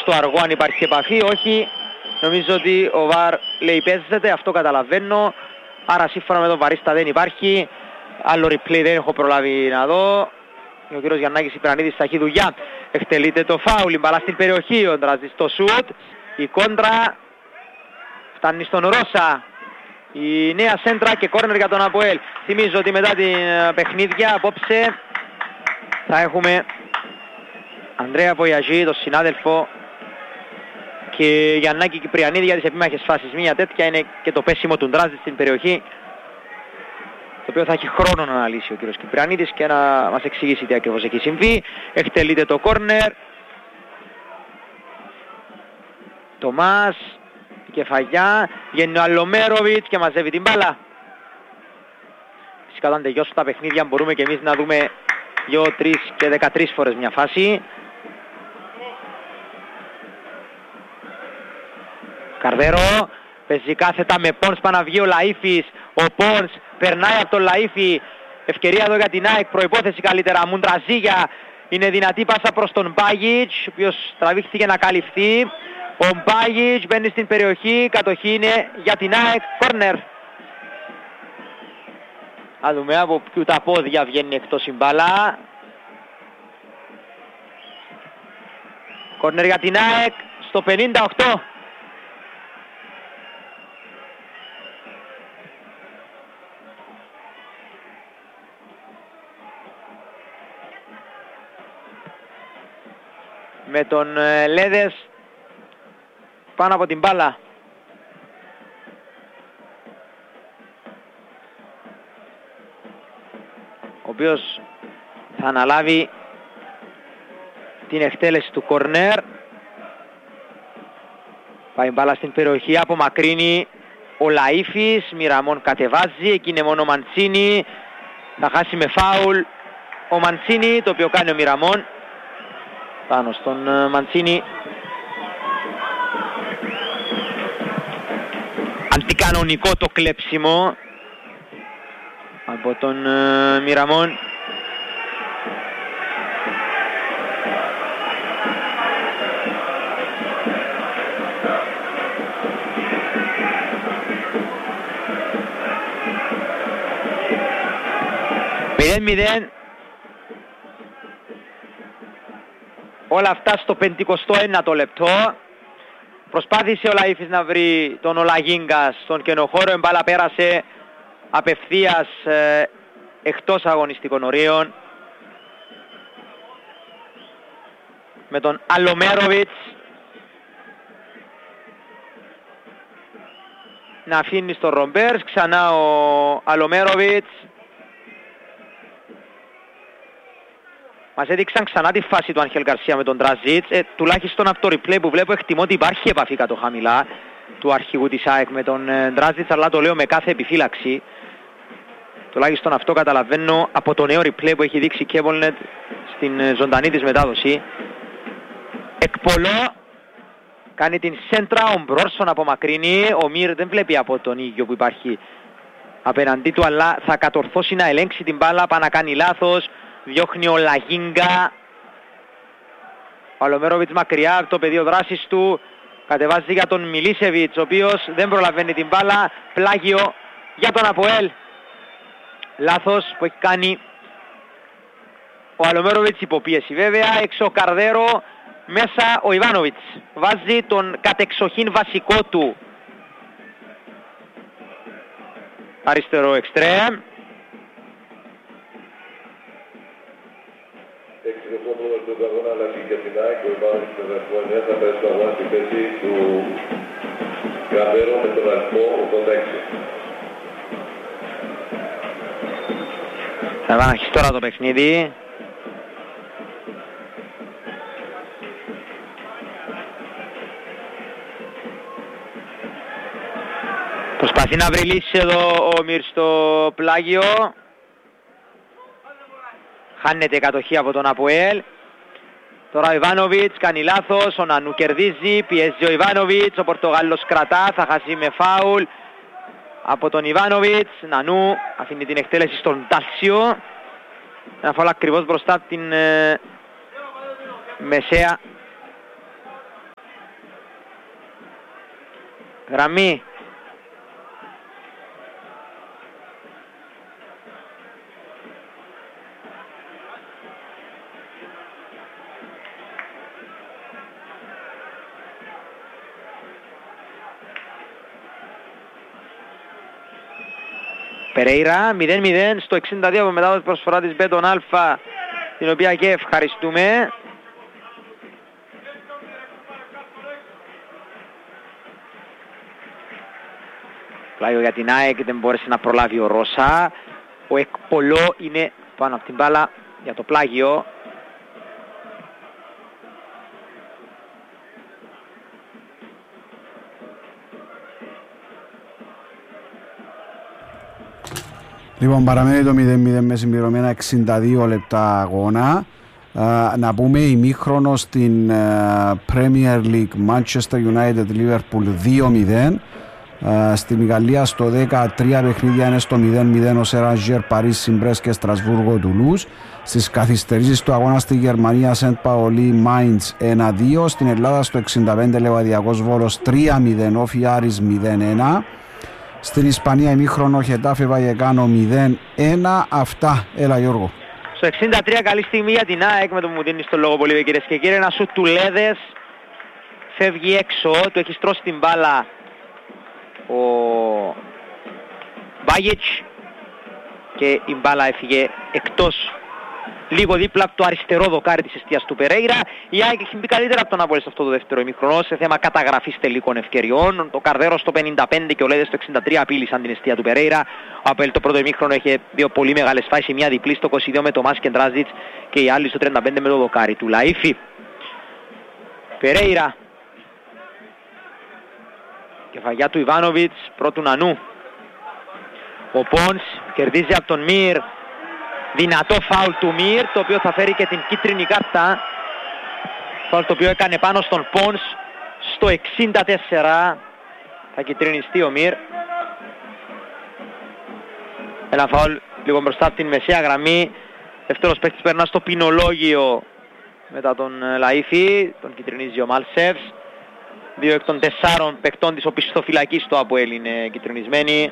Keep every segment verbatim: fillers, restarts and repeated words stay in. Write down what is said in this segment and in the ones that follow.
στο αργό αν υπάρχει επαφή. Όχι, νομίζω ότι ο Βαρ λέει παίζεται, αυτό καταλαβαίνω. Άρα σύμφωνα με τον Βαρίστα δεν υπάρχει. Άλλο replay δεν έχω προλάβει να δω. Ο κύριος Γιαννάκης Ιππρανίδης θα έχει δουλειά. Εκτελείται το φάουλ, η μπαλά στην περιοχή, ο Ντράζης στο σουτ. Η κόντρα φτάνει στον Ρώσα. Η νέα σέντρα και κόρνερ για τον ΑΠΟΕΛ. Θυμίζω ότι μετά την παιχνίδια απόψε θα έχουμε Ανδρέα Βοιαζή, τον συνάδελφο, και Γιαννάκη Κυπριανίδη για τις επίμαχες φάσεις. Μία τέτοια είναι και το πέσιμο του Ντράζη στην περιοχή, το οποίο θα έχει χρόνο να αναλύσει ο κύριος Κυπριανίδης και να μας εξηγήσει τι ακριβώς έχει συμβεί. Εκτελείται το κόρνερ. Τομάς, η κεφαλιά, βγαίνει ο Αλομέροβιτς και μαζεύει την μπάλα. Φυσικά όταν τελειώσουν τα παιχνίδια μπορούμε και εμείς να δούμε δύο, τρεις και δεκατρείς φορές μια φάση. Καρδέρο, παίζει κάθετα με Πόνς, πάνω να βγει ο Λαΐφης. Ο Πόνς περνάει από τον Λαΐφη. Ευκαιρία εδώ για την ΑΕΚ, προϋπόθεση καλύτερα. Μουντραζίγια, είναι δυνατή πάσα προς τον Μπάγιτς, ο οποίος τραβήχθηκε να καλυφθεί. Ο Μπάγιτς μπαίνει στην περιοχή, κατοχή είναι για την ΑΕΚ, κόρνερ. Α δούμε από ποιου τα πόδια βγαίνει εκτός η μπάλα. Κόρνερ για την ΑΕΚ στο πενήντα οκτώ. Με τον ε, Λέδες πάνω από την μπάλα. Ο οποίος θα αναλάβει την εκτέλεση του κορνέρ. Πάει μπάλα στην περιοχή, απομακρύνει ο Λαΐφης. Μιραμόν κατεβάζει, εκεί είναι μόνο ο Μαντσίνη. Θα χάσει με φάουλ ο Μαντσίνη, το οποίο κάνει ο Μιραμόν πάνω στον Μαντσίνη. Αντικανονικό το κλέψιμο από τον uh, Μιραμόν. μηδέν μηδέν. Όλα αυτά στο πενηκοστό ένατο λεπτό. Προσπάθησε ο Λαΐφης να βρει τον Ολαγίνκα στον κενοχώρο. Η μπάλα πέρασε απευθείας ε, εκτός αγωνιστικών ορίων. Με τον Αλομέροβιτς να αφήνει στον Ρομπέρς. Ξανά ο Αλομέροβιτς. Μας έδειξαν ξανά τη φάση του Άγχελ Γκαρσία με τον Ντραζίτς. Ε, τουλάχιστον από το replay που βλέπω εκτιμώ ότι υπάρχει επαφή κάτω χαμηλά του αρχηγού της ΑΕΚ με τον ε, Ντραζίτς, αλλά το λέω με κάθε επιφύλαξη. Τουλάχιστον αυτό καταλαβαίνω από το νέο replay που έχει δείξει η Κέβολνετ στην ε, ζωντανή της μετάδοση. Εκπολό κάνει την σέντρα, ο Μπρόρσον απομακρύνει. Ο Μύρ δεν βλέπει από τον ίδιο που υπάρχει απέναντί του, αλλά θα κατορθώσει να ελέγξει την μπάλα, πάει να κάνει λάθος. Διώχνει ο Λαγίνκα. Ο Αλομέροβιτς μακριά από το πεδίο δράσης του. Κατεβάζει για τον Μιλίσεβιτς, ο οποίος δεν προλαβαίνει την μπάλα. Πλάγιο για τον ΑΠΟΕΛ. Λάθος που έχει κάνει ο Αλομέροβιτς, υποπίεση βέβαια. Έξω ο Καρδέρο, μέσα ο Ιβάνοβιτς. Βάζει τον κατεξοχήν βασικό του αριστερό εξτρέμ. εξήντα του αγώνα αλλαγή για την ΑΕΚ, ο Ιβάνοβιτς με αριθμό εννέα θα πέσει στο αγώνα στη θέση του Καρδέρο με τον αριθμό ογδόντα έξι. Θα βάναχεις τώρα το παιχνίδι. Προσπαθεί να βρει λύση εδώ ο Μυρ στο πλάγιο. Χάνεται η κατοχή από τον ΑΠΟΕΛ. Τώρα ο Ιβάνοβιτς κάνει λάθος, ο Νανού κερδίζει, πιέζει ο Ιβάνοβιτς, ο Πορτογάλος κρατά, θα χάσει με φάουλ από τον Ιβάνοβιτς. Νανού αφήνει την εκτέλεση στον Τάλσιο. Ένα φάουλ ακριβώς μπροστά την ε, μεσαία Γραμμή. Περέιρα, μηδέν μηδέν στο εξήντα δύο μετά την προσφορά της Μπέτον Αλφα, την οποία και ευχαριστούμε. Πλάγιο για την ΑΕΚ, δεν μπόρεσε να προλάβει ο Ρώσα. Ο Εκπολό είναι πάνω από την μπάλα για το πλάγιο. Λοιπόν, παραμένει το μηδέν μηδέν με συμπληρωμένα εξήντα δύο λεπτά αγώνα. Uh, να πούμε ημίχρονο στην uh, Premier League Manchester United Liverpool δύο μηδέν. Uh, στην Γαλλία στο δέκα τρία παιχνίδια είναι στο μηδέν μηδέν ο Σεραντζέρ, Παρίσι, Μπρέστ και Στρασβούργο, Τουλούζ. Στις καθυστερήσεις του αγώνα στη Γερμανία, Σεντ Παολί, Μάιντς ένα δύο. Στην Ελλάδα στο εξήντα πέντε Λεβαδιακός Βόλος τρία μηδέν, Όφι Άρης μηδέν ένα. Στην Ισπανία ημίχρονο Χετάφε Βαγεκάνο μηδέν ένα. Αυτά, έλα Γιώργο. Στο εξήντα τρία καλή στιγμή για την ΑΕΚ, με το που μου δίνεις το λόγο πολύ κυρίες και κύριοι. Ένα σουτ του Λέδες, φεύγει έξω, του έχει στρώσει την μπάλα ο Μπάγιτς και η μπάλα έφυγε εκτός, λίγο δίπλα από το αριστερό δοκάρι της εστίας του Περέιρα. Η ΑΕΚ έχει μπει καλύτερα από τον Απόλλη σε αυτό το δεύτερο ημίχρονο σε θέμα καταγραφής τελικών ευκαιριών. Το Καρδέρο στο πενήντα πέντε και ο Λέδες στο εξήντα τρία απείλησαν την εστία του Περέιρα. Ο Απόλλη το πρώτο ημίχρονο είχε δύο πολύ μεγάλες φάσεις, μια διπλή στο είκοσι δύο με το Μάσκεν Ντράζιτς και η άλλη στο τριάντα πέντε με το δοκάρι του Λαΐφη. Περέιρα. Κεφαγιά του Ιβάνοβιτς, πρώτου Νανού. Ο Πόνς κερδίζει από τον Μυρ. Δυνατό φάουλ του Μυρ, το οποίο θα φέρει και την κίτρινη κάρτα. Φάουλ το οποίο έκανε πάνω στον Πόνς στο εξήντα τέσσερα. Θα κιτρινιστεί ο Μυρ. Ένα φάουλ λίγο μπροστά από την μεσαία γραμμή. Δεύτερος παίκτης περνά στο ποινολόγιο μετά τον Λαΐφη. Τον κιτρινίζει ο Μάλσεβς. Δύο εκ των τεσσάρων παικτών της οπισθοφυλακής του Αποέλ είναι κιτρινισμένοι.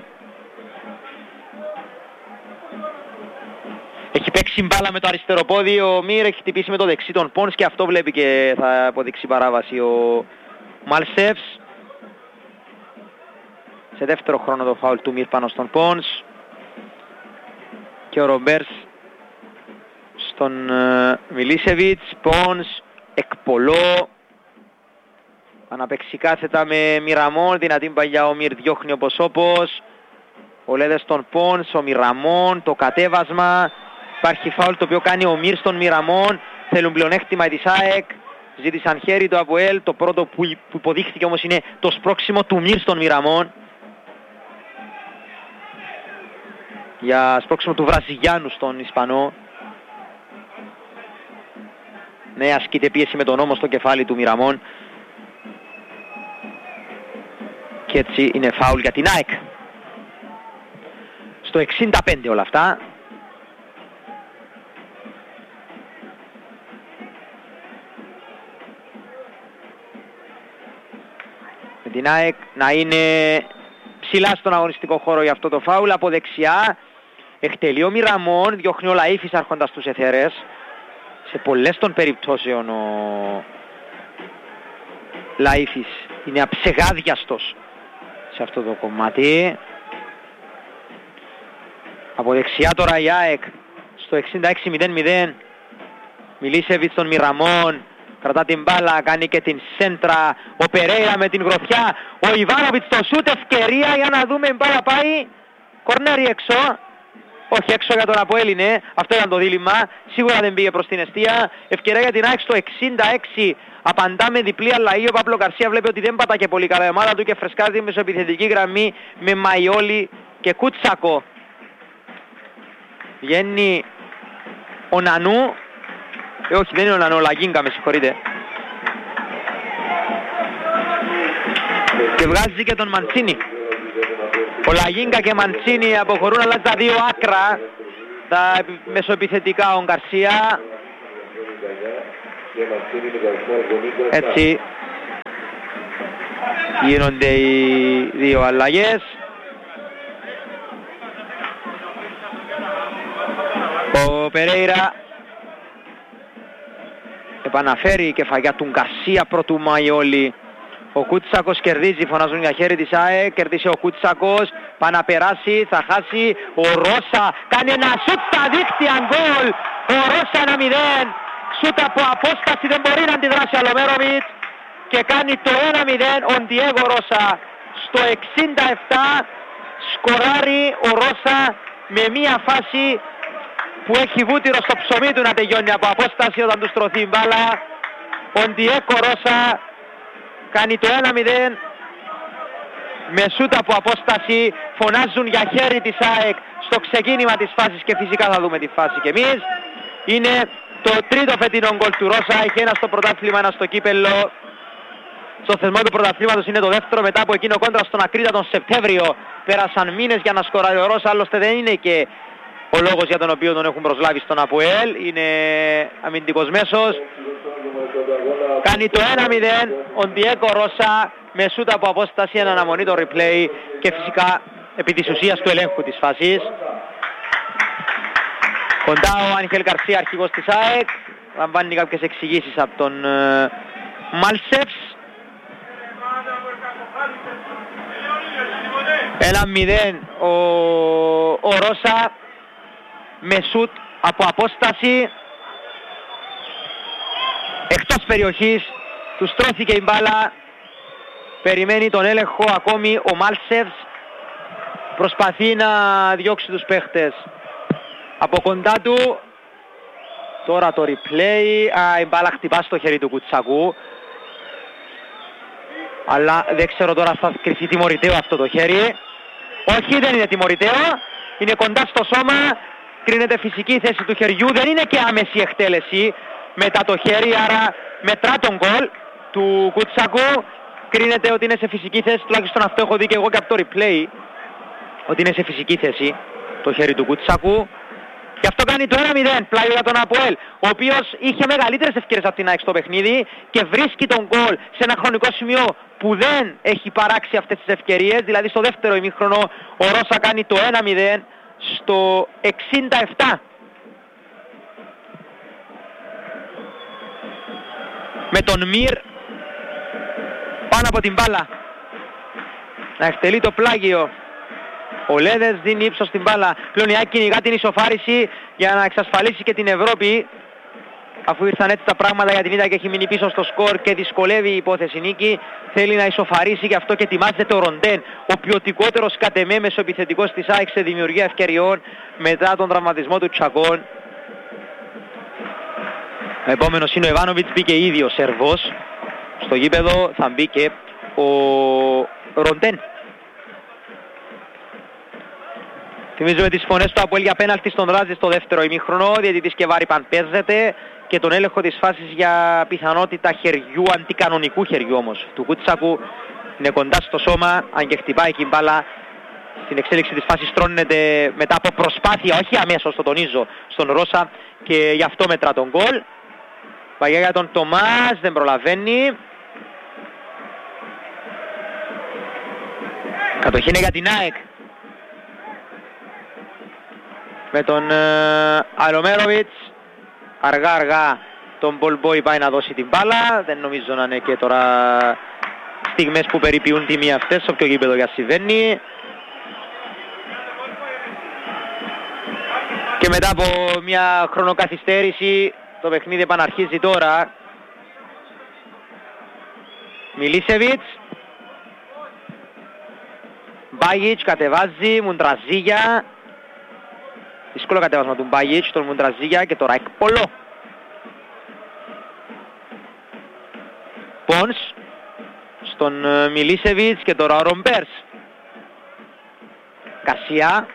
Έχει παίξει μπάλα με το αριστερό πόδι, ο Μυρ έχει χτυπήσει με το δεξί τον Πόνς και αυτό βλέπει και θα αποδείξει παράβαση ο Μάλσεβς. Σε δεύτερο χρόνο το φάουλ του Μυρ πάνω στον Πόνς. Και ο Ρομπέρς στον uh, Μιλίσεβιτς. Πόνς, Εκπολό. Αναπαίξει κάθετα με Μιραμόν, δυνατή παγιά ο Μυρ διώχνει όπως όπως. Ο Λέδες στον Πόνς, ο Μιραμόν, το κατέβασμα. Υπάρχει φάουλ το οποίο κάνει ο Μυρ στον Μιραμόν. Θέλουν πλεονέκτημα της ΑΕΚ. Ζήτησαν χέρι του Αποέλ. Το πρώτο που υποδείχθηκε όμως είναι το σπρώξιμο του Μυρ στον Μιραμόν. Για σπρώξιμο του Βραζιλιάνου στον Ισπανό. Ναι, ασκείται πίεση με τον ώμο στο κεφάλι του Μιραμόν. Και έτσι είναι φάουλ για την ΑΕΚ. Στο εξήντα πέντε όλα αυτά. Με την ΑΕΚ να είναι ψηλά στον αγωνιστικό χώρο για αυτό το φάουλ. Από δεξιά εκτελεί ο Μιραμόν, διώχνει ο Λαΐφης άρχοντας τους εθέρες. Σε πολλές των περιπτώσεων ο Λαΐφης είναι αψεγάδιαστος σε αυτό το κομμάτι. Από δεξιά τώρα η ΑΕΚ στο εξήντα έξι μηδέν μηδέν. Μιλίσεβιτς στον Μιραμόν, κρατά την μπάλα, κάνει και την σέντρα. Ο Περέιρα με την γροθιά, ο Ιβάνοβιτς το σούτ, ευκαιρία για να δούμε, η μπάλα πάει κορνέρι έξω. Όχι, έξω για τον Αποέλ είναι, αυτό ήταν το δίλημμα, σίγουρα δεν πήγε προς την εστία. Ευκαιρία για την ΑΕΚ στο εξήντα έξι, απαντά με διπλή αλλαγή. Ο Παύλο Γκαρσία βλέπει ότι δεν πατά και πολύ καλά η ομάδα του και φρεσκάζει τη μεσοεπιθετική γραμμή με Μαϊόλι και Κούτσακο. Βγαίνει ο Νανού, ε, όχι δεν είναι ο Νανού, ο Λαγίνκα, με συγχωρείτε. Και βγάζει και τον Μαντσίνη. Ο Λαγίνκα και Μαντσίνη αποχωρούν, αλλά τα δύο άκρα, τα μεσοεπιθετικά ο Γκαρσία. Έτσι Γίνονται οι δύο αλλαγές. Ο Περέιρα επαναφέρει η κεφαλιά του Γκαρσία πρωτού Μαϊόλη. Ο Κούτσακος κερδίζει, φωνάζουν για χέρι της ΑΕΚ, κερδίσει ο Κούτσακος, πάει να περάσει, θα χάσει. Ο Ρώσα κάνει ένα σούτ στα δίκτυα, γκολ. Ο Ρώσα ένα μηδέν, σούτ από απόσταση, δεν μπορεί να αντιδράσει ο Αλομέροβιτς και κάνει το ένα μηδέν ο Ντιέγκο Ρώσα. Στο εξήντα επτά σκοράρει ο Ρώσα με μία φάση που έχει βούτυρο στο ψωμί του να τελειώνει από απόσταση όταν του στρωθεί η μπάλα. Ο Ντιέγκο Ρώσα κάνει το ένα μηδέν με σούτ από απόσταση. Φωνάζουν για χέρι της ΑΕΚ στο ξεκίνημα της φάσης και φυσικά θα δούμε τη φάση και εμείς. Είναι το τρίτο φετινό γκολ του Ρώσα, έχει ένα στο πρωτάθλημα, ένα στο κύπελλο. Στο θεσμό του πρωταθλήματος είναι το δεύτερο μετά από εκείνο κόντρα στον Ακρίτα τον Σεπτέμβριο. Πέρασαν μήνες για να σκοράρει ο Ρώσα, άλλωστε δεν είναι και ο λόγος για τον οποίο τον έχουν προσλάβει στον ΑΠΟΕΛ. Είναι αμυντικός μέσος. Κάνει το ένα μηδέν ο Ντιέγκο Ρώσα με σούτ από απόσταση, εν αναμονή το replay και φυσικά επί της ουσίας του ελέγχου της φάσης. Κοντά ο Άγχελ Γκαρσία, αρχηγός της ΑΕΚ, λαμβάνει κάποιες εξηγήσεις από τον uh, Μάλσεφς. Ένα μηδέν ο, ο Ρώσα με σούτ από απόσταση. Εκτός περιοχής, του στρώθηκε η μπάλα, περιμένει τον έλεγχο ακόμη ο Μάλσεφς, προσπαθεί να διώξει τους παίχτες από κοντά του. Τώρα το replay, α, η μπάλα χτυπά στο χέρι του Κουτσακού, αλλά δεν ξέρω τώρα θα κρυφτεί τιμωρητέο αυτό το χέρι. Όχι, δεν είναι τιμωρητέο, είναι κοντά στο σώμα, κρίνεται φυσική θέση του χεριού, δεν είναι και άμεση εκτέλεση μετά το χέρι, άρα μετρά τον γκολ του Κουτσακού. Κρίνεται ότι είναι σε φυσική θέση, τουλάχιστον αυτό έχω δει και εγώ και από το replay, ότι είναι σε φυσική θέση το χέρι του Κουτσακού. Και αυτό κάνει το ένα μηδέν πλάι για τον ΑΠΟΕΛ, ο οποίος είχε μεγαλύτερες ευκαιρίες από την ΑΕΚ στο παιχνίδι και βρίσκει τον γκολ σε ένα χρονικό σημείο που δεν έχει παράξει αυτές τις ευκαιρίες, δηλαδή στο δεύτερο ημίχρονο. Ο Ρώσα κάνει το ένα μηδέν στο εξήντα επτά. Με τον Μυρ πάνω από την μπάλα να εκτελεί το πλάγιο. Ο Λέδες δίνει ύψος στην μπάλα. Πλέον η ΑΕΚ κυνηγά την ισοφάριση για να εξασφαλίσει και την Ευρώπη, αφού ήρθαν έτσι τα πράγματα για την ήττα και έχει μείνει πίσω στο σκορ και δυσκολεύει η υπόθεση νίκη. Θέλει να ισοφαρίσει, γι' αυτό και ετοιμάζεται ο Ροντέν, ο ποιοτικότερος κατ' εμέ μεσοεπιθετικός της ΑΕΚ σε δημιουργία ευκαιριών μετά τον τραυματισμό του Τσακών. Ο επόμενος είναι ο Ιβάνοβιτς, μπήκε ήδη ο Σερβός στο γήπεδο, θα μπει και ο Ροντέν. Θυμίζουμε τις φωνές του ΑΠΟΕΛ για πέναλτι στον Ράζι στο δεύτερο ημίχρονο. Διαιτητής και βάρη πανπέζεται και τον έλεγχο της φάσης για πιθανότητα χεριού, αντικανονικού χεριού όμως του Κουτσακού. Είναι κοντά στο σώμα, αν και χτυπάει και η μπάλα στην εξέλιξη της φάσης τρώνεται μετά από προσπάθεια, όχι αμέσως, το τονίζω, στον Ρώσα και γι' αυτό μετρά τον γκολ. Παγιά για τον Τομάς, δεν προλαβαίνει. Κατοχή είναι για την ΑΕΚ. Με τον ε, Αλομέροβιτς, αργά αργά τον Μπολμπόι πάει να δώσει την μπάλα. Δεν νομίζω να είναι και τώρα στιγμές που περιποιούν τιμή αυτές, σε όποιο γήπεδο για συμβαίνει. Και μετά από μια χρονοκαθυστέρηση το παιχνίδι επαναρχίζει τώρα. Μιλίσεβιτς, Μπάγιτς κατεβάζει, Μουντραζίγια. Δύσκολο κατέβασμα του Μπάγιτς, τον Μουντραζίγια και τώρα Εκπολό. Πόνς στον Μιλίσεβιτς και τώρα ο Ρομπέρς. Γκαρσία.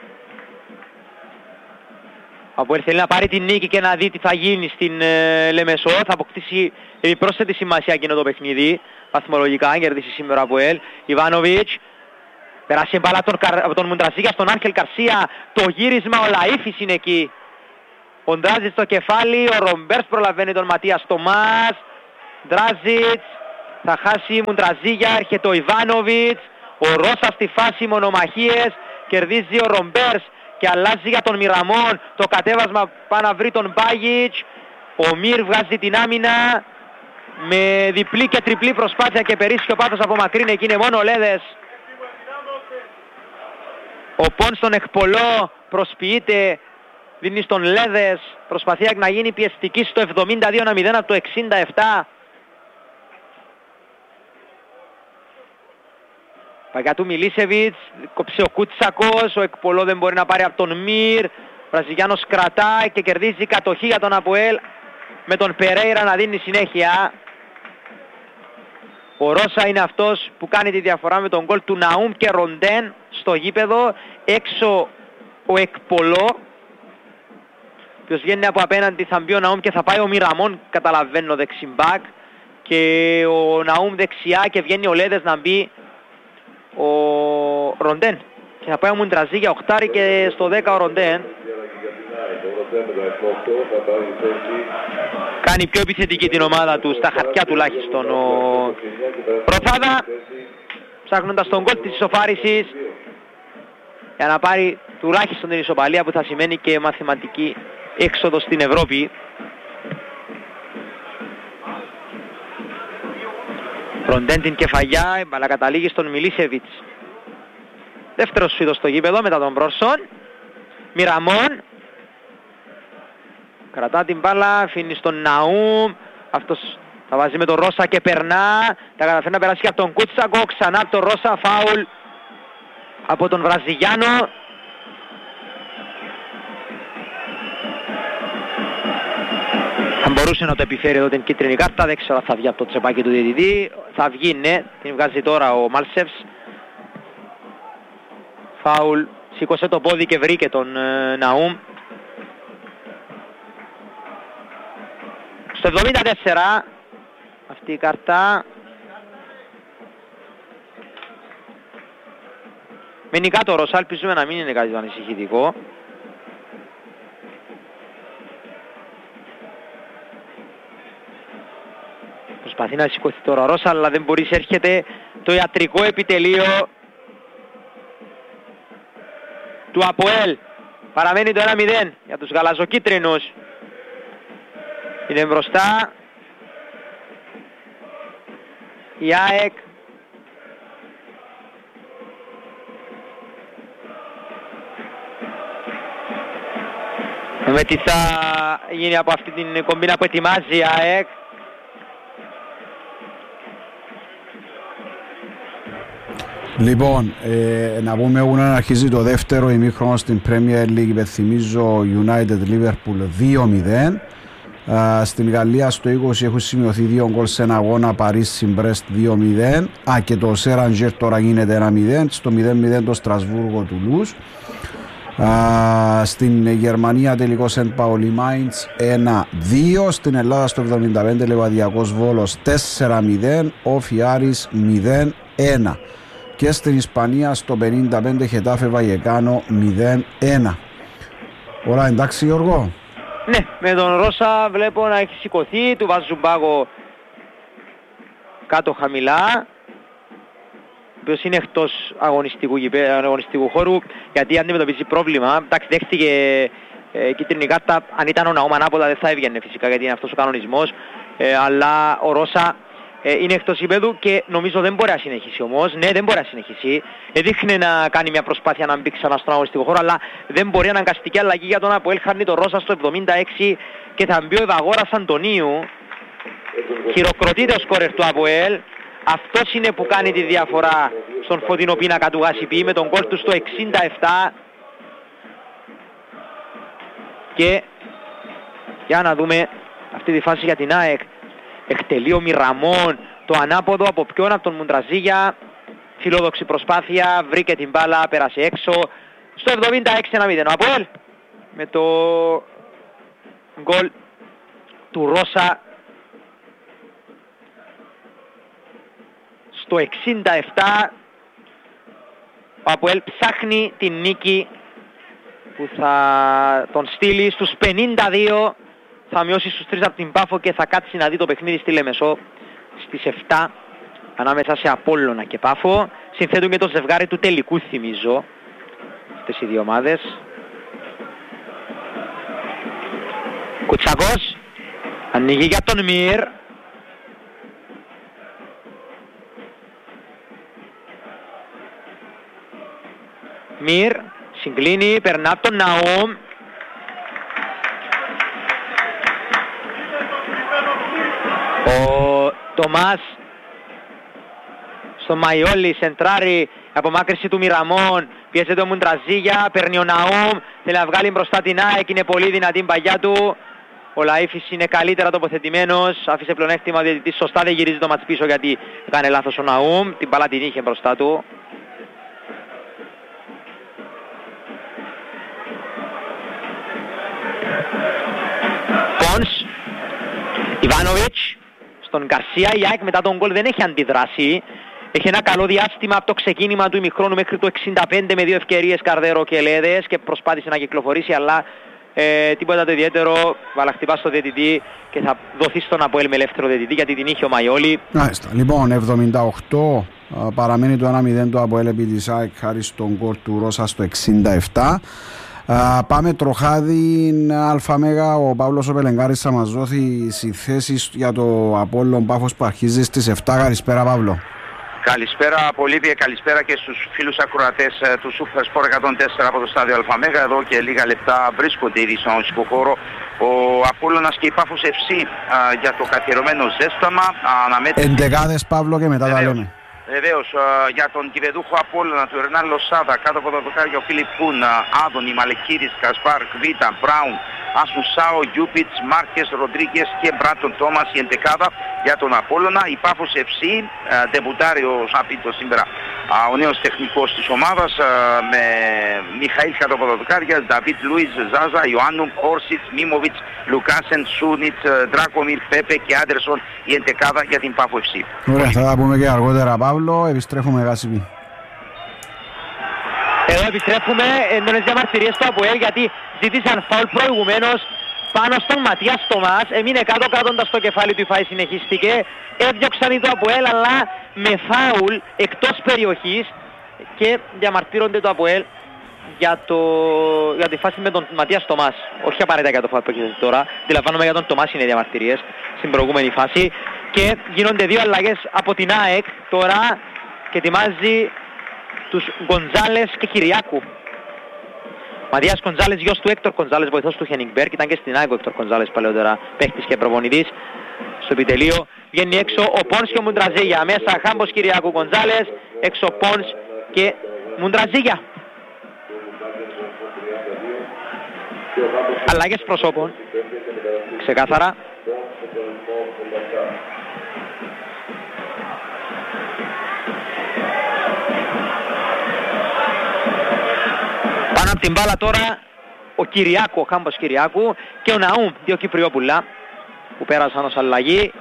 Από θέλει να πάρει την νίκη και να δει τι θα γίνει στην ε, Λεμεσό. Θα αποκτήσει πρόσθετη σημασία εκείνο το παιχνίδι. Βαθμολογικά, κερδίσει σήμερα από ελ. Ιβάνοβιτς. Περάσει μπάλα από τον, από τον Μουντραζίγια στον Άγχελ Γκαρσία. Το γύρισμα, ο Λαΐφης είναι εκεί. Ο Ντράζιτς στο κεφάλι, ο Ρομπέρς προλαβαίνει τον Ματίας Τομάς. Ντράζιτς Θα χάσει η Μουντραζίγια, έρχεται ο Ιβάνοβιτς. Ο Ρώσα στη φάση μονομαχίες. Κερδίζει ο Ρομπέρς και αλλάζει για τον Μιραμόν. Το κατέβασμα πάει να βρει τον Μπάγιτς. Ο Μυρ βγάζει την άμυνα. Με διπλή και τριπλή προσπάθεια και περίσσιο πάθος από μακρύν. Εκεί είναι μόνο ο Λέδες. Ο Πον στον εκπολό προσποιείται. Δίνει στον Λέδες. Προσπαθεί να γίνει πιεστική στο εβδομήντα δύο μηδέν από το εξήντα επτά. Παγιά του Μιλίσεβιτς, κόψε ο Κούτσακος, ο εκπολό δεν μπορεί να πάρει από τον Μυρ. Ο Βραζιλιάνος κρατάει και κερδίζει κατοχή για τον Αποέλ με τον Περέιρα να δίνει συνέχεια. Ο Ρώσα είναι αυτός που κάνει τη διαφορά με τον γκολ του Ναούμ και Ροντέν στο γήπεδο. Έξω ο εκπολό, ποιος βγαίνει από απέναντι, θα μπει ο Ναούμ και θα πάει ο Μιραμόν, καταλαβαίνω, δεξιμπάκ. Και ο Ναούμ δεξιά και βγαίνει ο Λέδες να μπει ο Ροντέν. Και θα πάει ο Μουντραζί για οχτάρι και στο δέκα ο Ροντέν. Κάνει πιο επιθετική την ομάδα του, στα χαρτιά τουλάχιστον ο Προθάδα, ψάχνοντας τον γκολ της ισοφάρισης για να πάρει τουλάχιστον την ισοπαλία που θα σημαίνει και μαθηματική έξοδο στην Ευρώπη. Ροντέν την κεφαλιά, αλλά καταλήγει στον Μιλίσεβιτς. Δεύτερος σφίδος στο γήπεδο μετά τον Μπρόρσον. Μιραμόν κρατά την μπάλα, αφήνει στον Ναούμ. Αυτός θα βάζει με τον Ρώσα και περνά. Τα καταφέρει να περάσει και από τον Κούτσακο. Ξανά από τον Ρώσα, φάουλ από τον Βραζιλιάνο. Θα μπορούσε να το επιφέρει εδώ την κίτρινη κάρτα. Δεν ξέρω αν θα βγει από το τσεπάκι του διαιτητή. Θα βγει, ναι. Την βγάζει τώρα ο Μάλσεβς. Φάουλ. Σήκωσε το πόδι και βρήκε τον ε, Ναούμ. Στο εβδομήντα τέσσερα αυτή η κάρτα. Μένει κάτω ο Ρώσα, ελπίζουμε να μην είναι κάτι το ανησυχητικό. Προσπαθεί να σηκωθεί τώρα ο Ρώσα, αλλά δεν μπορεί, έρχεται το ιατρικό επιτελείο του Αποέλ. Παραμένει το ένα μηδέν για τους γαλαζοκίτρινους. Είναι μπροστά η ΑΕΚ. Με τι θα γίνει από αυτή την κομπίνα που ετοιμάζει η ΑΕΚ. Λοιπόν, ε, να πούμε ότι αρχίζει το δεύτερο ημίχρονο στην Premier League. Υπενθυμίζω United Liverpool δύο μηδέν. Uh, στην Γαλλία στο είκοσι έχουν σημειωθεί δύο γκολ σε ένα αγώνα, Παρίσι Brest δύο μηδέν. Α, και το Σέραντζερ τώρα γίνεται ένα μηδέν. Στο μηδέν μηδέν το Στρασβούργο Τουλούς. Uh, στην Γερμανία τελικός Σεντ Παολί Μάιντς ένα δύο. Στην Ελλάδα στο εβδομήντα πέντε Λεβαδιακός Βόλος τέσσερα μηδέν. Όφι Άρης μηδέν ένα. Και στην Ισπανία στο πενήντα πέντε Χετάφε Βαγεκάνο μηδέν ένα. Όλα εντάξει Γιώργο? Ναι, με τον Ρώσα βλέπω να έχει σηκωθεί, του βάζουν πάγο κάτω χαμηλά, ο οποίος είναι εκτός αγωνιστικού, αγωνιστικού χώρου, γιατί αντιμετωπίζει πρόβλημα. Εντάξει, δέχτηκε ε, κίτρινη κάρτα, αν ήταν ο Ναούμ ανάποδα δεν θα έβγαινε φυσικά, γιατί είναι αυτός ο κανονισμός, ε, αλλά ο Ρώσα ε, είναι εκτός γηπέδου και νομίζω δεν μπορεί να συνεχίσει όμως. Ναι, δεν μπορεί να συνεχίσει. Έδειχνε να κάνει μια προσπάθεια να μπει ξανά στον αγωνιστικό χώρο, αλλά δεν μπορεί, αναγκαστική αλλαγή για τον Αποέλ. Χάνει τον Ρώσα στο εβδομήντα έξι και θα μπει ο Ευαγόρας Αντωνίου. Χειροκροτείται ο σκόρερ του Αποέλ. Αυτός είναι που κάνει τη διαφορά στον φωτεινό πίνακα του Γασιπί με τον γκολ του στο εξήντα επτά. Και για να δούμε αυτή τη φάση για την ΑΕΚ. Εκτελεί ο Μιραμόν το ανάποδο από ποιον, από τον Μουντραζίγια. Φιλόδοξη προσπάθεια, βρήκε την μπάλα, πέρασε έξω. Στο εβδομήντα έξι ένα μηδέν ο Αποέλ με το γκολ του Ρώσα. Στο εξήντα επτά ο Αποέλ ψάχνει την νίκη που θα τον στείλει στους πενήντα δύο. Θα μειώσει στους τρεις από την Πάφο και θα κάτσει να δει το παιχνίδι στη Λεμεσό στις επτά ανάμεσα σε Απόλλωνα και Πάφο. Συνθέτουν και το ζευγάρι του τελικού, θυμίζω, αυτές οι δύο ομάδες. Κουτσακός ανοίγει για τον Μυρ. Μυρ συγκλίνει, περνά τον Ναούμ. Ο Τομάς στο Μαϊόλι, σεντράρει, απομάκρυση του Μιραμών, πιέζεται ο Μουντραζίγια, παίρνει ο Ναούμ, θέλει να βγάλει μπροστά την ΑΕΚ, είναι πολύ δυνατή η παγιά του. Ο Λαΐφης είναι καλύτερα τοποθετημένος, άφησε πλεονέκτημα ο διαιτητής, σωστά δεν γυρίζει το μάτς πίσω γιατί έκανε λάθος ο Ναούμ, την μπάλα την είχε μπροστά του. Πόνς, Ιβάνοβιτς, στον Γκαρσία, η ΑΕΚ μετά τον γκολ δεν έχει αντιδράσει. Έχει ένα καλό διάστημα από το ξεκίνημα του ημιχρόνου μέχρι το εξήντα πέντε με δύο ευκαιρίες Καρδέρο και Λέδες και προσπάθησε να κυκλοφορήσει, αλλά ε, τίποτα το ιδιαίτερο. Βάλα χτυπά στο διαιτητή και θα δοθεί στον Αποέλ με ελεύθερο διαιτητή γιατί την είχε ο Μαϊόλι. Μάλιστα. Λοιπόν, εβδομήντα οκτώ παραμένει το ένα μηδέν το Αποέλ επί της ΑΕΚ χάρη στον γκολ του Ρώσα στο εξήντα επτά. Uh, πάμε τροχάδι ΑΜΕΓΑ. Ο Παύλος ο Πελεγκάρης θα μας δώσει θέσεις για το Απόλλων Πάφος που αρχίζει στις επτά. Καλησπέρα Παύλο. Καλησπέρα Πολύβιε, καλησπέρα και στους φίλους ακροατές του Super Sport εκατόν τέσσερα από το στάδιο ΑΜΕΓΑ. Εδώ και λίγα λεπτά βρίσκονται ήδη στον αγωνιστικό χώρο ο Απόλλωνας και η Πάφος εφ σι uh, για το καθιερωμένο ζέσταμα. Uh, Εντεκάδες Παύλο και μετά τα λέμε. Βεβαίως, για τον κηπεδούχο Απόλλωνα του Ερνάν Λοσάδα, κάτω από το δοκάρι ο Φίλιπ Κούν, Άδωνη, Μαλεκίδης, Κασπάρ, Κβίτα, Μπράουν, Ασουσάο, Γιούπιτς, Μάρκες, Ροντρίγκες και Μπράτον Τόμας η εντεκάδα για τον Απόλλωνα. Η Πάφος εφ σι, ντεμπουτάρει ο Σαπίτο σήμερα, ο νέος τεχνικός της ομάδας, με Μιχαήλ κάτω από το δοκάρι, Νταβίτ Λούις, Ζάζα, Ιωάννου, Όρσιτς, Μίμοβιτς, Λουκάσεν, Σούνιτς, Ντράκομιρ, Πέπε και Άντερσον η εντεκάδα για την Πάφο εφ σι. Ωραία, θα τα πούμε και αργότερα Παύλο, επιστρέφουμε Γάσιπη. Εδώ επιστρέφουμε έντονες διαμαρτυρίες στο ΑΠΟΕΛ γιατί ζήτησαν φάουλ προηγουμένως πάνω στον Ματίας Τομάς, έμεινε κάτω κρατώντας το κεφάλι του, η φάη συνεχίστηκε, έδιωξαν το ΑΠΟΕΛ αλλά με φάουλ εκτός περιοχής και διαμαρτύρονται το ΑΠΟΕΛ για, το... για τη φάση με τον Ματίας Τομάς, όχι απαραίτητα για το φάουλ που έχει τώρα, αντιλαμβάνομαι για τον Τομάς είναι διαμαρτυρίες στην προηγούμενη φάση και γίνονται δύο αλλαγές από την ΑΕΚ τώρα και ετοιμάζει τους Γκοντζάλες και Κυριάκου. Ματίας Γκοντζάλες, γιος του Έκτορ Γκοντζάλες, βοηθός του Χένιγκμπεργκ, ήταν και στην ΑΕΚ ο Έκτορ Γκοντζάλες παλαιότερα, παίχτης και προπονητής. Στο επιτελείο βγαίνει έξω ο Πόνς και ο Μουντραζίγια, μέσα Χάμπος Κυριάκου Γκοντζάλες, έξω Πόνς και Μουντραζίγια. Αλλαγές προσώπων, ξεκάθαρα. Πάνω από την μπάλα τώρα ο Κυριάκου, ο Χάμπος Κυριάκου και ο Ναούμ, δύο Κυπριόπουλα που πέρασαν ως αλλαγή.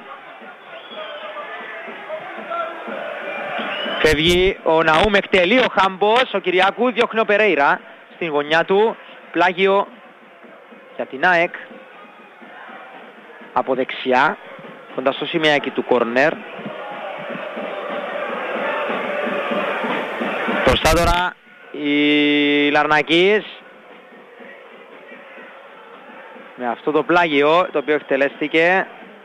Φεύγει ο Ναούμ, εκτελεί ο Χάμπος, ο Κυριάκου διώχνει ο Περέιρα στην γωνιά του, πλάγιο για την ΑΕΚ από δεξιά κοντά στο σημαίακι του κόρνερ. Μπροστά τώρα η Λαρνακής με αυτό το πλάγιο το οποίο εκτελέστηκε.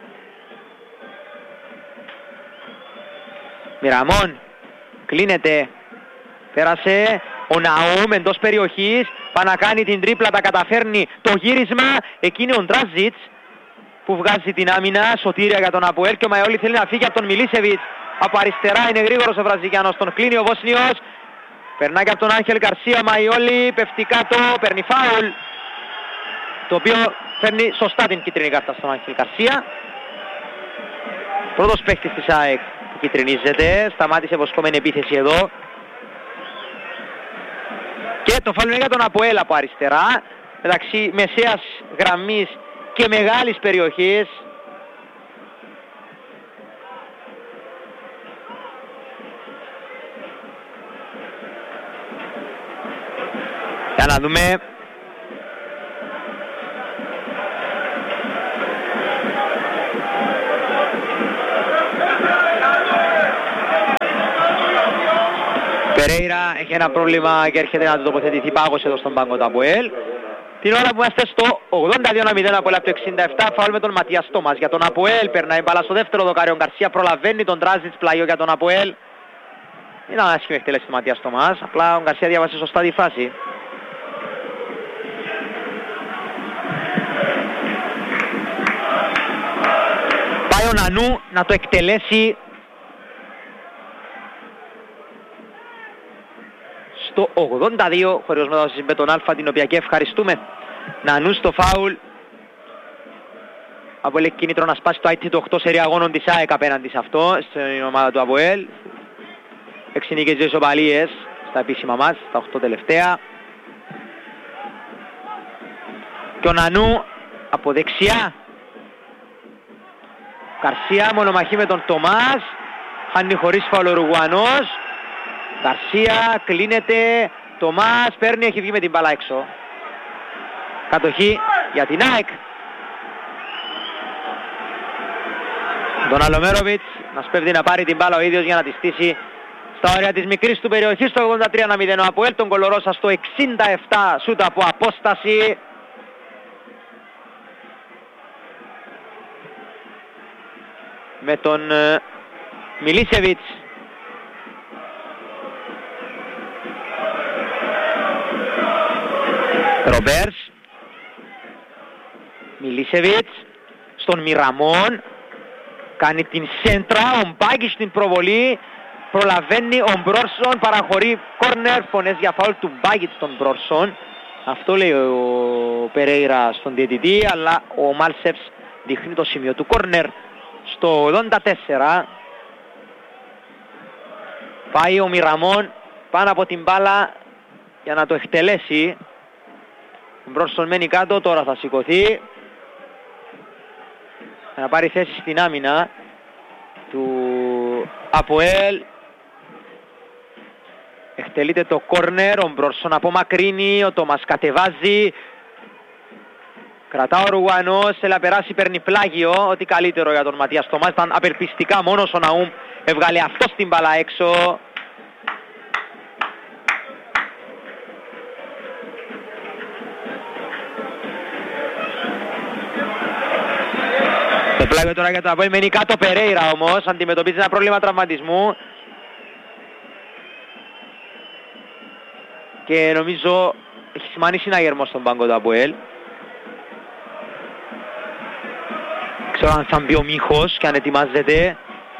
Μιραμών κλείνεται, πέρασε ο Ναούμ εντός περιοχής, πάει να κάνει την τρίπλα, τα καταφέρνει το γύρισμα, εκείνη ο Ντράζιτς που βγάζει την άμυνα, σωτήρια για τον Αποέλ και ο Μαϊόλι θέλει να φύγει από τον Μιλίσεβιτς από αριστερά, είναι γρήγορος ο Βραζιλιάνος, τον κλείνει ο Βόσνιος, περνάει και από τον Άγχελ Γκαρσία, Μαϊόλι πέφτει κάτω, παίρνει φάουλ το οποίο φέρνει σωστά την κίτρινη κάρτα στον Άγχελ Γκαρσία. Πρώτος παίκτης της ΑΕΚ που κιτρινίζεται, σταμάτησε βοσκόμενη επίθεση εδώ. Και το φάουλ είναι για τον Αποέλ από αριστερά, μεταξύ μεσαίας γραμμής και μεγάλης περιοχής. Για να δούμε. Περέιρα έχει ένα πρόβλημα και έρχεται να του τοποθετηθεί πάγος εδώ στον πάγκο του ΑΠΟΕΛ. Την ώρα που είμαστε στο ογδόντα δύο μηδέν από το εξήντα επτά, φάουλ με τον Ματίας Τόμας για τον ΑΠΟΕΛ. Περνάει μπάλα στο δεύτερο δοκάριο, Γκαρσία προλαβαίνει τον Τράζιτς, πλάγιο για τον ΑΠΟΕΛ. Ήταν άσχημη εκτέλεση του Ματίας Τόμας, απλά ο Γκαρσία διάβασε σωστά τη φάση. Πάει ο Νανού να το εκτελέσει στο ογδόντα δύο, χωρίς μετάδοση με τον Αλφα, την οποία και ευχαριστούμε. Νανού στο φάουλ. ΑΠΟΕΛ έχει κίνητρο να σπάσει το άι τι του οκτώ σερί αγώνων της ΑΕΚ απέναντι σε αυτό, στην ομάδα του ΑΠΟΕΛ. έξι νίκες, δύο ισοπαλίες στα επίσημα μας, στα οκτώ τελευταία. Και ο Νανού από δεξιά. Γκαρσία μονομαχή με τον Τομάς. Χάνει χωρίς φάουλ ο Ουρουγουανός. Γκαρσία κλείνεται. Τομάς παίρνει, έχει βγει με την μπάλα έξω. Κατοχή για την ΑΕΚ. Τον Αλομέροβιτς να σπέβδει να πάρει την μπάλα ο ίδιος για να τη στήσει στα όρια της μικρής του περιοχής. Στο ογδόντα τρία μηδέν ο ΑΠΟΕΛ, τον Κολορόσα στο εξήντα επτά, σούτ από απόσταση. Με τον uh, Μιλίσεβιτς. Ρομπέρς. Μιλίσεβιτς. Στον Μιραμόν. Κάνει την σέντρα. Ο Μπάγκης στην προβολή. Προλαβαίνει ο Μπρόρσον. Παραχωρεί κόρνερ. Φωνές για φάουλ του Μπάγκη στον Μπρόρσον. Αυτό λέει ο Περέιρα στον διαιτητή. Αλλά ο Μάλσεφς δείχνει το σημείο του κόρνερ. Στο ογδόντα τέσσερα πάει ο Μιραμόν πάνω από την μπάλα για να το εκτελέσει. Ο Μπρόρσον μένει κάτω, τώρα θα σηκωθεί για να πάρει θέση στην άμυνα του ΑΠΟΕΛ. Εκτελείται το κόρνερ, ο Μπρόρσον απομακρύνει, ο Τόμας κατεβάζει. Κρατά ο Ουρουγουανός, θέλει να περάσει, παίρνει πλάγιο. Ό,τι καλύτερο για τον Ματίας Τομάς. Ήταν απελπιστικά, μόνος ο Ναούμ έβγαλε αυτό στην μπάλα έξω. Το πλάγιο τώρα για τον Αβόη, μένει κάτω Περέιρα όμως. Αντιμετωπίζει ένα πρόβλημα τραυματισμού. Και νομίζω έχει σημάνει συναγερμό στον πάγκο του ΑΠΟΕΛ. Ξέρω αν θα μπει ο Μίχος και αν ετοιμάζεται.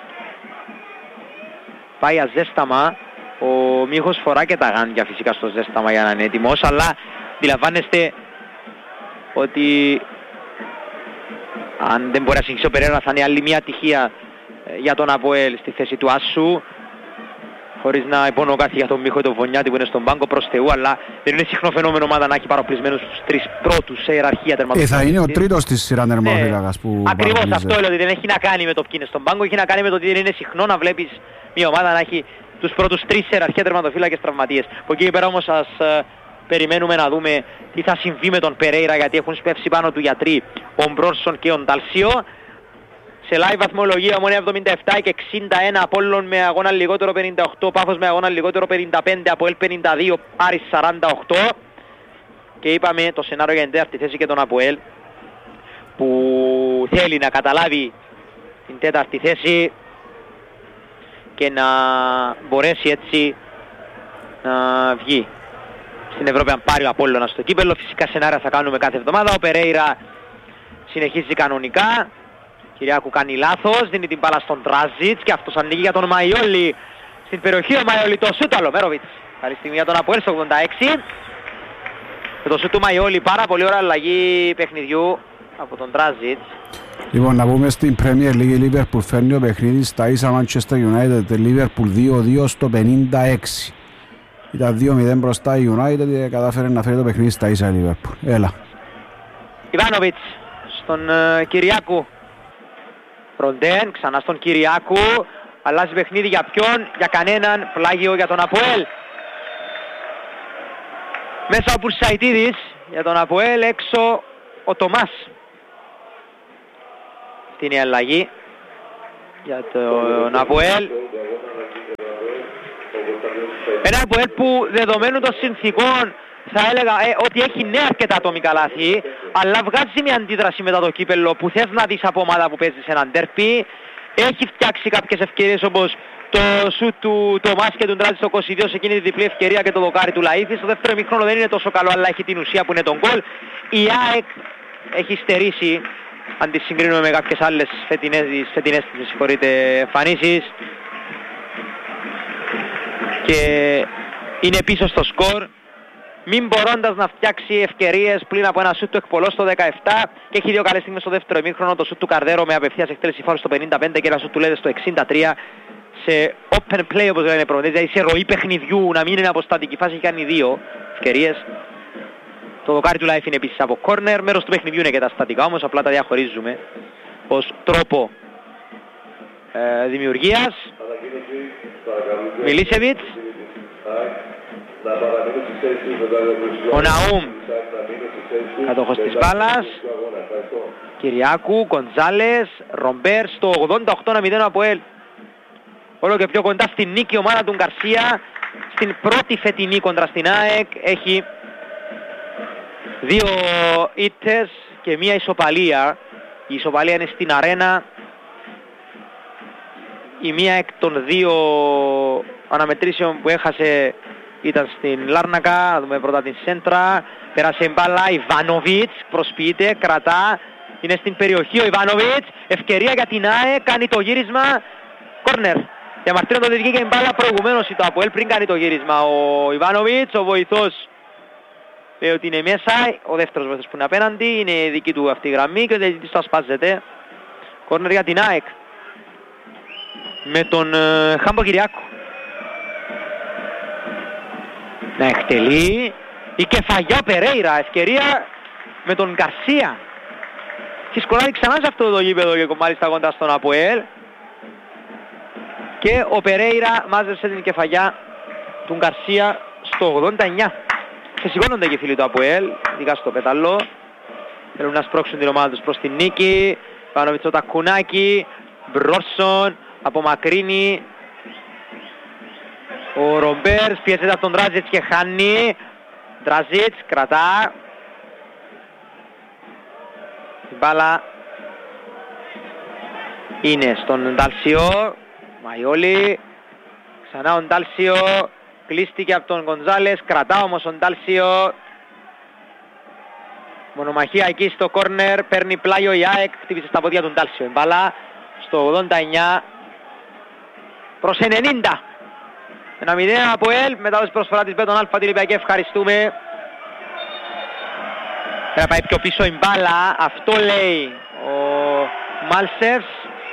Πάει αζέσταμα. Ο Μίχος φορά και τα γάντια φυσικά στο ζέσταμα για να είναι έτοιμος. Αλλά αντιλαμβάνεστε ότι αν δεν μπορεί να συνεχίσει ο Περέιρα θα είναι άλλη μια τυχεία για τον ΑΠΟΕΛ στη θέση του Άσου. Χωρίς να υπόνω κάτι για τον Μίχο τον Βονιάτη που είναι στον πάγκο, προς Θεού, αλλά δεν είναι συχνό φαινόμενο ομάδα να έχει παροπλισμένους τους τρεις πρώτους σε ιεραρχία τερματοφύλακας. Ε, θα είναι ο τρίτος της σειρά τερματοφύλακας που ακριβώς αυτό λέω, ότι δεν έχει να κάνει με το ποιοι είναι στον πάγκο, έχει να κάνει με το ότι δεν είναι συχνό να βλέπεις μια ομάδα να έχει τους πρώτους τρεις σε ιεραρχία τερματοφύλακες τραυματίες. Από εκεί πέρα όμως σας uh, περιμένουμε να δούμε τι θα συμβεί με τον Περέιρα, γιατί έχουν σπεύσει πάνω του γιατροί ο Μπρόρσον και ο Νταλσίο. Σε live βαθμολογία Ομονία εβδομήντα επτά και εξήντα ένα, Απόλλων με αγώνα λιγότερο πενήντα οκτώ, Πάφος με αγώνα λιγότερο πενήντα πέντε, ΑΠΟΕΛ πενήντα δύο, Άρης σαράντα οκτώ. Και είπαμε το σενάριο για την τέταρτη θέση και τον ΑΠΟΕΛ που θέλει να καταλάβει την τέταρτη θέση και να μπορέσει έτσι να βγει στην Ευρώπη αν πάρει ο Απόλλωνας στο κύπελλο. Φυσικά σενάρια θα κάνουμε κάθε εβδομάδα. Ο Περέιρα συνεχίζει κανονικά. Κυριάκου κάνει λάθος, δίνει την μπάλα στον Τράζιτς και αυτός ανοίγει για τον Μαϊόλι στην περιοχή. Ο Μαϊόλι το σούτ, Αλομέροβιτς. Καλή στιγμή για τον ΑΠΟΕΛ στο ογδόντα έξι. Με το σούτ του Μαϊόλι, πάρα πολύ ωραία αλλαγή παιχνιδιού από τον Τράζιτς. Λοιπόν, να πούμε στην Premier League, η Liverpool φέρνει ο παιχνίδι στα ίσα Manchester United, Liverpool δύο δύο στο πενήντα έξι. Ήταν δύο μηδέν μπροστά η United και κατάφερε να φέρει το παιχνίδι στα ίσα η Liverpool. Έλα. Ιβάνοβιτς στον uh, Κυριάκου. Ροντέν, ξανά στον Κυριάκου. Αλλάζει παιχνίδι για ποιον? Για κανέναν. Πλάγιο για τον ΑΠΟΕΛ. Μέσα ο Πουρσαϊτίδης για τον ΑΠΟΕΛ, έξω ο Τομάς. Αυτή είναι η αλλαγή για τον ΑΠΟΕΛ. Ένα ΑΠΟΕΛ που δεδομένου των συνθήκων θα έλεγα ε, ότι έχει ναι αρκετά ατομικά λάθη, αλλά βγάζει μια αντίδραση μετά το κύπελλο που θες να δεις από ομάδα που παίζει σε έναν ντέρπι. Έχει φτιάξει κάποιες ευκαιρίες όπως το σουτ του Τομάς και του Ντράτζη στο είκοσι δύο σε εκείνη τη διπλή ευκαιρία και το δοκάρι του Λαΐφη. Στο δεύτερο ημίχρονο δεν είναι τόσο καλό, αλλά έχει την ουσία που είναι τον γκολ. Η ΑΕΚ έχει στερήσει, αν τη συγκρίνουμε με κάποιες άλλες φετινές, φετινές συγχωρείτε, εμφανίσεις, και είναι πίσω στο σκορ, μην μπορώντας να φτιάξει ευκαιρίες πλην από ένα σουτ του Εκπολό στο δεκαεπτά, και έχει δύο καλές στιγμές στο δεύτερο ημίχρονο, το σουτ του Καρδέρο με απευθείας εκτέλεση φάουλ στο πενήντα πέντε και ένα σουτ του Λέδε στο εξήντα τρία σε open play όπως λένε οι προπονητές, δηλαδή σε ροή παιχνιδιού, να μην είναι αποστατική φάση, έχει κάνει δύο ευκαιρίες. Το δοκάρι του Λάιφ είναι επίσης από corner, μέρος του παιχνιδιού είναι και τα στατικά όμως, απλά τα διαχωρίζουμε ως τρόπο ε, δημιουργίας. Μιλίσεβιτς, ο Ναούμ, κατοχός της μπάλας, Κυριάκου, Γκοντζάλες, Ρομπέρ, στο ογδόντα οκτώ ένα μηδέν από ΑΠΟΕΛ. Όλο και πιο κοντά στην νίκη ομάδα του Γκαρσία, στην πρώτη φετινή κοντρα στην ΑΕΚ, έχει δύο ήττες και μία ισοπαλία. Η ισοπαλία είναι στην αρένα. Η μία εκ των δύο αναμετρήσεων που έχασε ήταν στην Λάρνακα. Να δούμε πρώτα την σέντρα. Πέρασε μπάλα, Ιβάνοβιτς προσποιείται, κρατά. Είναι στην περιοχή ο Ιβάνοβιτς. Ευκαιρία για την ΑΕ, κάνει το γύρισμα. Κόρνερ. Διαμαρτύρον το διδική και μπάλα προηγουμένως το ΑΠΟΕΛ πριν κάνει το γύρισμα. Ο Ιβάνοβιτς, ο βοηθός, λέει ότι είναι μέσα. Ο δεύτερος βοηθός που είναι απέναντι, είναι η δική του αυτή η γραμμή και ο διαιτητής το ασπάζεται. Κόρνερ για την ΑΕΚ. Με τον ε, Χάμπο Κυριάκου. Να εκτελεί. Η κεφαγιά Περέιρα. Ευκαιρία με τον Γκαρσία. Και σκολάρει ξανά σε αυτό το γήπεδο και μάλιστα κοντά στον ΑΠΟΕΛ. Και ο Περέιρα μάζεψε την κεφαγιά του Γκαρσία στο ογδόντα εννιά. Και σηκώνονται και οι φίλοι του ΑΠΟΕΛ, ειδικά στο πέταλο. Θέλουν να σπρώξουν την ομάδα τους προς την νίκη. Πάνω με το τακουνάκι. Μπρόρσον απομακρύνει. Ο Ρομπέρς πιέζεται από τον Ντράζιτς και χάνει. Ντράζιτς κρατά. Η μπάλα είναι στον Ντάλσιο. Μαϊόλι. Ξανά ο Ντάλσιο. Κλείστηκε από τον Γκοντζάλες. Κρατά όμως ο Ντάλσιο. Μονομαχία εκεί στο κόρνερ. Παίρνει πλάγιο η ΑΕΚ. Χτύπησε στα πόδια του Ντάλσιο. Η μπάλα στο ογδόντα εννιά προς ενενήντα. Ένα μηδέν από ΑΠΟΕΛ. Μετά ως προσφορά της Μπέτον Αλφα την Ολυμπιακή. Ευχαριστούμε. Θα πάει πιο πίσω η μπάλα. Αυτό λέει ο Μάλσερς.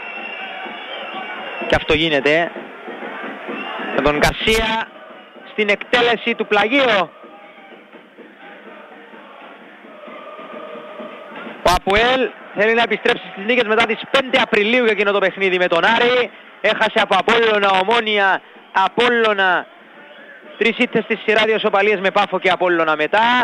Και αυτό γίνεται. Με τον Γκαρσία στην εκτέλεση του πλαγίου. Ο ΑΠΟΕΛ θέλει να επιστρέψει στις νίκες μετά τις πέντε Απριλίου για εκείνο το παιχνίδι με τον Άρη. Έχασε από Απόλλωνα, Ομόνια, Απόλλωνα. Τρεις ήττες στη σειρά, δύο ισοπαλίες με Πάφο και Απόλλωνα μετά.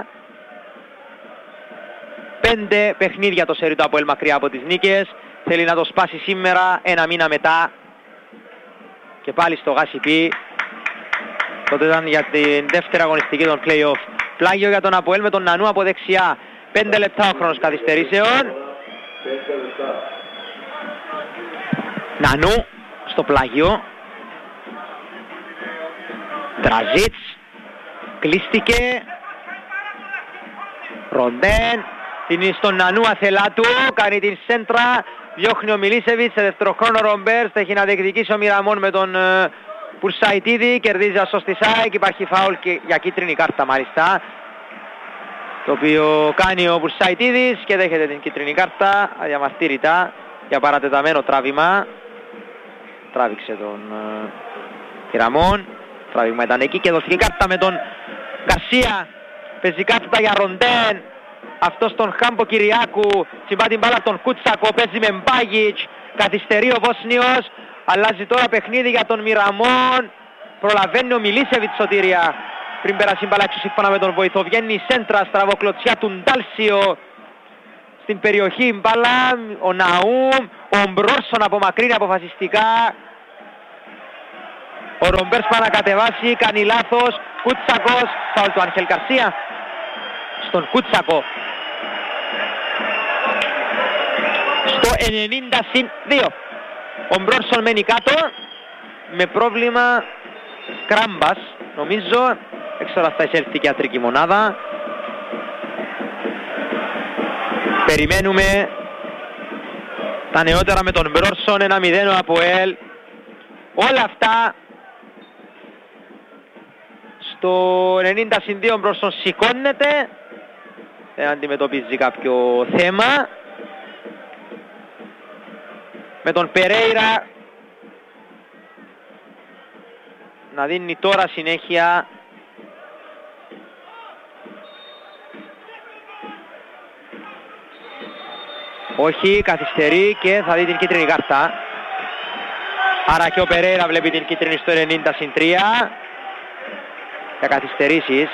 Πέντε παιχνίδια το σερί του ΑΠΟΕΛ μακριά από τις νίκες. Θέλει να το σπάσει σήμερα, ένα μήνα μετά. Και πάλι στο Γάσιπι. Τότε ήταν για την δεύτερη αγωνιστική των play-off. Πλάγιο για τον ΑΠΟΕΛ με τον Νανού από δεξιά. Πέντε λεπτά ο χρόνος καθυστερήσεων. Νανού στο πλάγιο. Ντραζίτς. Κλείστηκε. Ροντέν. Είναι στον Νανού Αθελάτου. Κάνει την σέντρα. Διώχνει ο Μιλίσεβιτς. Σε δευτεροχρόνο Ρομπέρς. Έχει να διεκδικήσει ο Μιραμόν με τον uh, Πουρσαϊτίδη. Κερδίζει ασώστη ΣΑΕΚ. Υπάρχει φάουλ και για κίτρινη κάρτα μάλιστα. Το οποίο κάνει ο Πουρσαϊτίδης και δέχεται την κίτρινη κάρτα. Αδιαμαρτύρητα για παρατεταμένο τράβημα. Τράβηξε τον uh, Μιραμόν. Τράβημα ήταν εκεί και δόθηκε κάρτα με τον Γκαρσία. Παίζει κάρτα για Ροντέν. Αυτός τον Χάμπο Κυριάκου. Συμπά την μπάλα τον Κούτσακο. Παίζει με Μπάγιτς. Καθυστερεί ο Βόσνιος. Αλλάζει τώρα παιχνίδι για τον Μιραμόν. Προλαβαίνει ο Μιλίσεβιτς σωτήρια. Πριν πέρασε η μπάλα έξω σύμφωνα με τον βοηθό. Βγαίνει η σέντρα. Στραβοκλωτσιά του Ντάλσιο. Στην περιοχή η μπάλα. Ο Ναούμ. Ο Μπρόρσον απομακρύνει αποφασιστικά. Ο Ρομπέρς πάει να κατεβάσει, κάνει λάθος. Κούτσακος, φάουλ του Άγχελ Γκαρσία στον Κούτσακο. Στο ενενήντα συν δύο. Ο Μπρόνσον μένει κάτω με πρόβλημα κράμπας, νομίζω. Δεν ξέρω αν θα εισέλθει και ιατρική μονάδα. Περιμένουμε τα νεότερα με τον Μπρόνσον. Ένα μηδέν από ΑΠΟΕΛ. Όλα αυτά στο ενενήντα συν δύο. Ο Μπρόνσον σηκώνεται, δεν αντιμετωπίζει κάποιο θέμα. Με τον Περέιρα να δίνει τώρα συνέχεια. Όχι, καθυστερεί και θα δει την κίτρινη κάρτα. Άρα και ο Περέιρα βλέπει την κίτρινη στο ενενήντα συν τρία για καθυστερήσεις.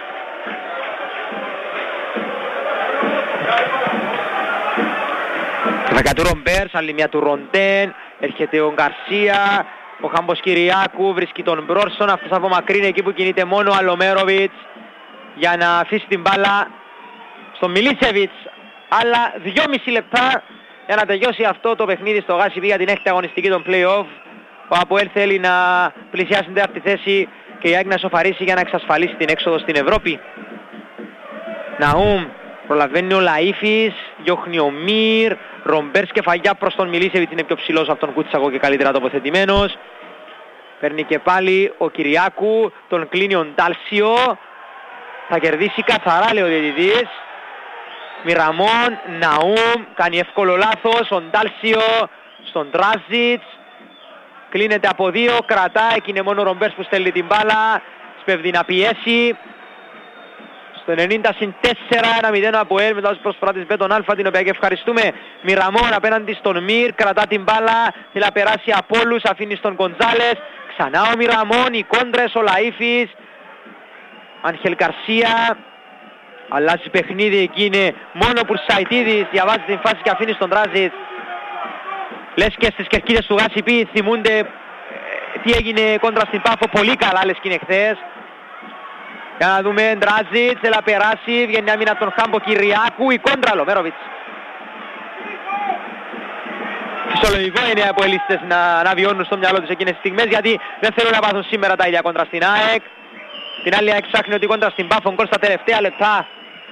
Δέκα του Ρομπέρς, άλλη μια του Ροντέν, έρχεται ο Γκαρσία, ο Χάμπος Κυριάκου βρίσκει τον Μπρόνσον, αυτός απομακρύνει εκεί που κινείται μόνο ο Αλομέροβιτς για να αφήσει την μπάλα στον Μιλίσεβιτς. Άλλα δυόμιση λεπτά για να τελειώσει αυτό το παιχνίδι στο Γάσιπι για την έκτη αγωνιστική των play-off. Ο ΑΠΟΕΛ θέλει να πλησιάσει την τέταρτη θέση και η ΑΕΚ να σοφαρίσει για να εξασφαλίσει την έξοδο στην Ευρώπη. Ναούμ, προλαβαίνει ο Λαΐφης, διώχνει ο Μύρ, Ρομπέρς και φαγιά προς τον Μιλίσεβιτς, είναι πιο ψηλός από τον Κούτσακο και καλύτερα τοποθετημένος. Παίρνει και πάλι ο Κυριάκου, τον κλείνει ο Ντάλσιο, θα κερδίσει καθαρά, λέει ο διαιτητής. Μιραμόν, Ναούμ, κάνει εύκολο λάθος, ο Ντάλσιο στον Τράζιτς, κλείνεται από δύο, κρατάει και είναι μόνο ο Ρομπέρς που στέλνει την μπάλα, σπέβδει να πιέσει. Στο ενενήντα συν τέσσερα, ένα μηδέν από ΑΠΟΕΛ μετά τις προσφορά της Μπέτον Αλφα, την οποία και ευχαριστούμε. Μιραμόν απέναντι στον Μύρ, κρατά την μπάλα, θέλει να περάσει από όλους, αφήνει στον Γκοντζάλες. Ξανά ο Μιραμόν, οι κόντρες, ο Λαΐφης, Άγχελ Γκαρσία. Αλλάζει παιχνίδι, εκεί είναι μόνο ο Πουρσαϊτίδης, διαβάζει την φάση και αφήνει στον Τράζιτς. Λες και στις κερκίδες του Γάσιπι θυμούνται ε, τι έγινε κόντρα στην Πάφο, πολύ καλά λες και είναι χθες. Για να δούμε, Ντράζιτς, θέλει να περάσει, βγαίνει άμυνα από τον Χάμπο Κυριάκου, η κόντρα Λομέροβιτς. Φυσιολογικό είναι οι αποελίστες να, να βιώνουν στο μυαλό τους εκείνες τις στιγμές, γιατί δεν θέλουν να πάθουν σήμερα τα ίδια κόντρα στην ΑΕΚ. Την άλλη ΑΕΚ ψάχνει ότι κόντρα στην Πάφο, γκολ στα τελευταία λεπτά.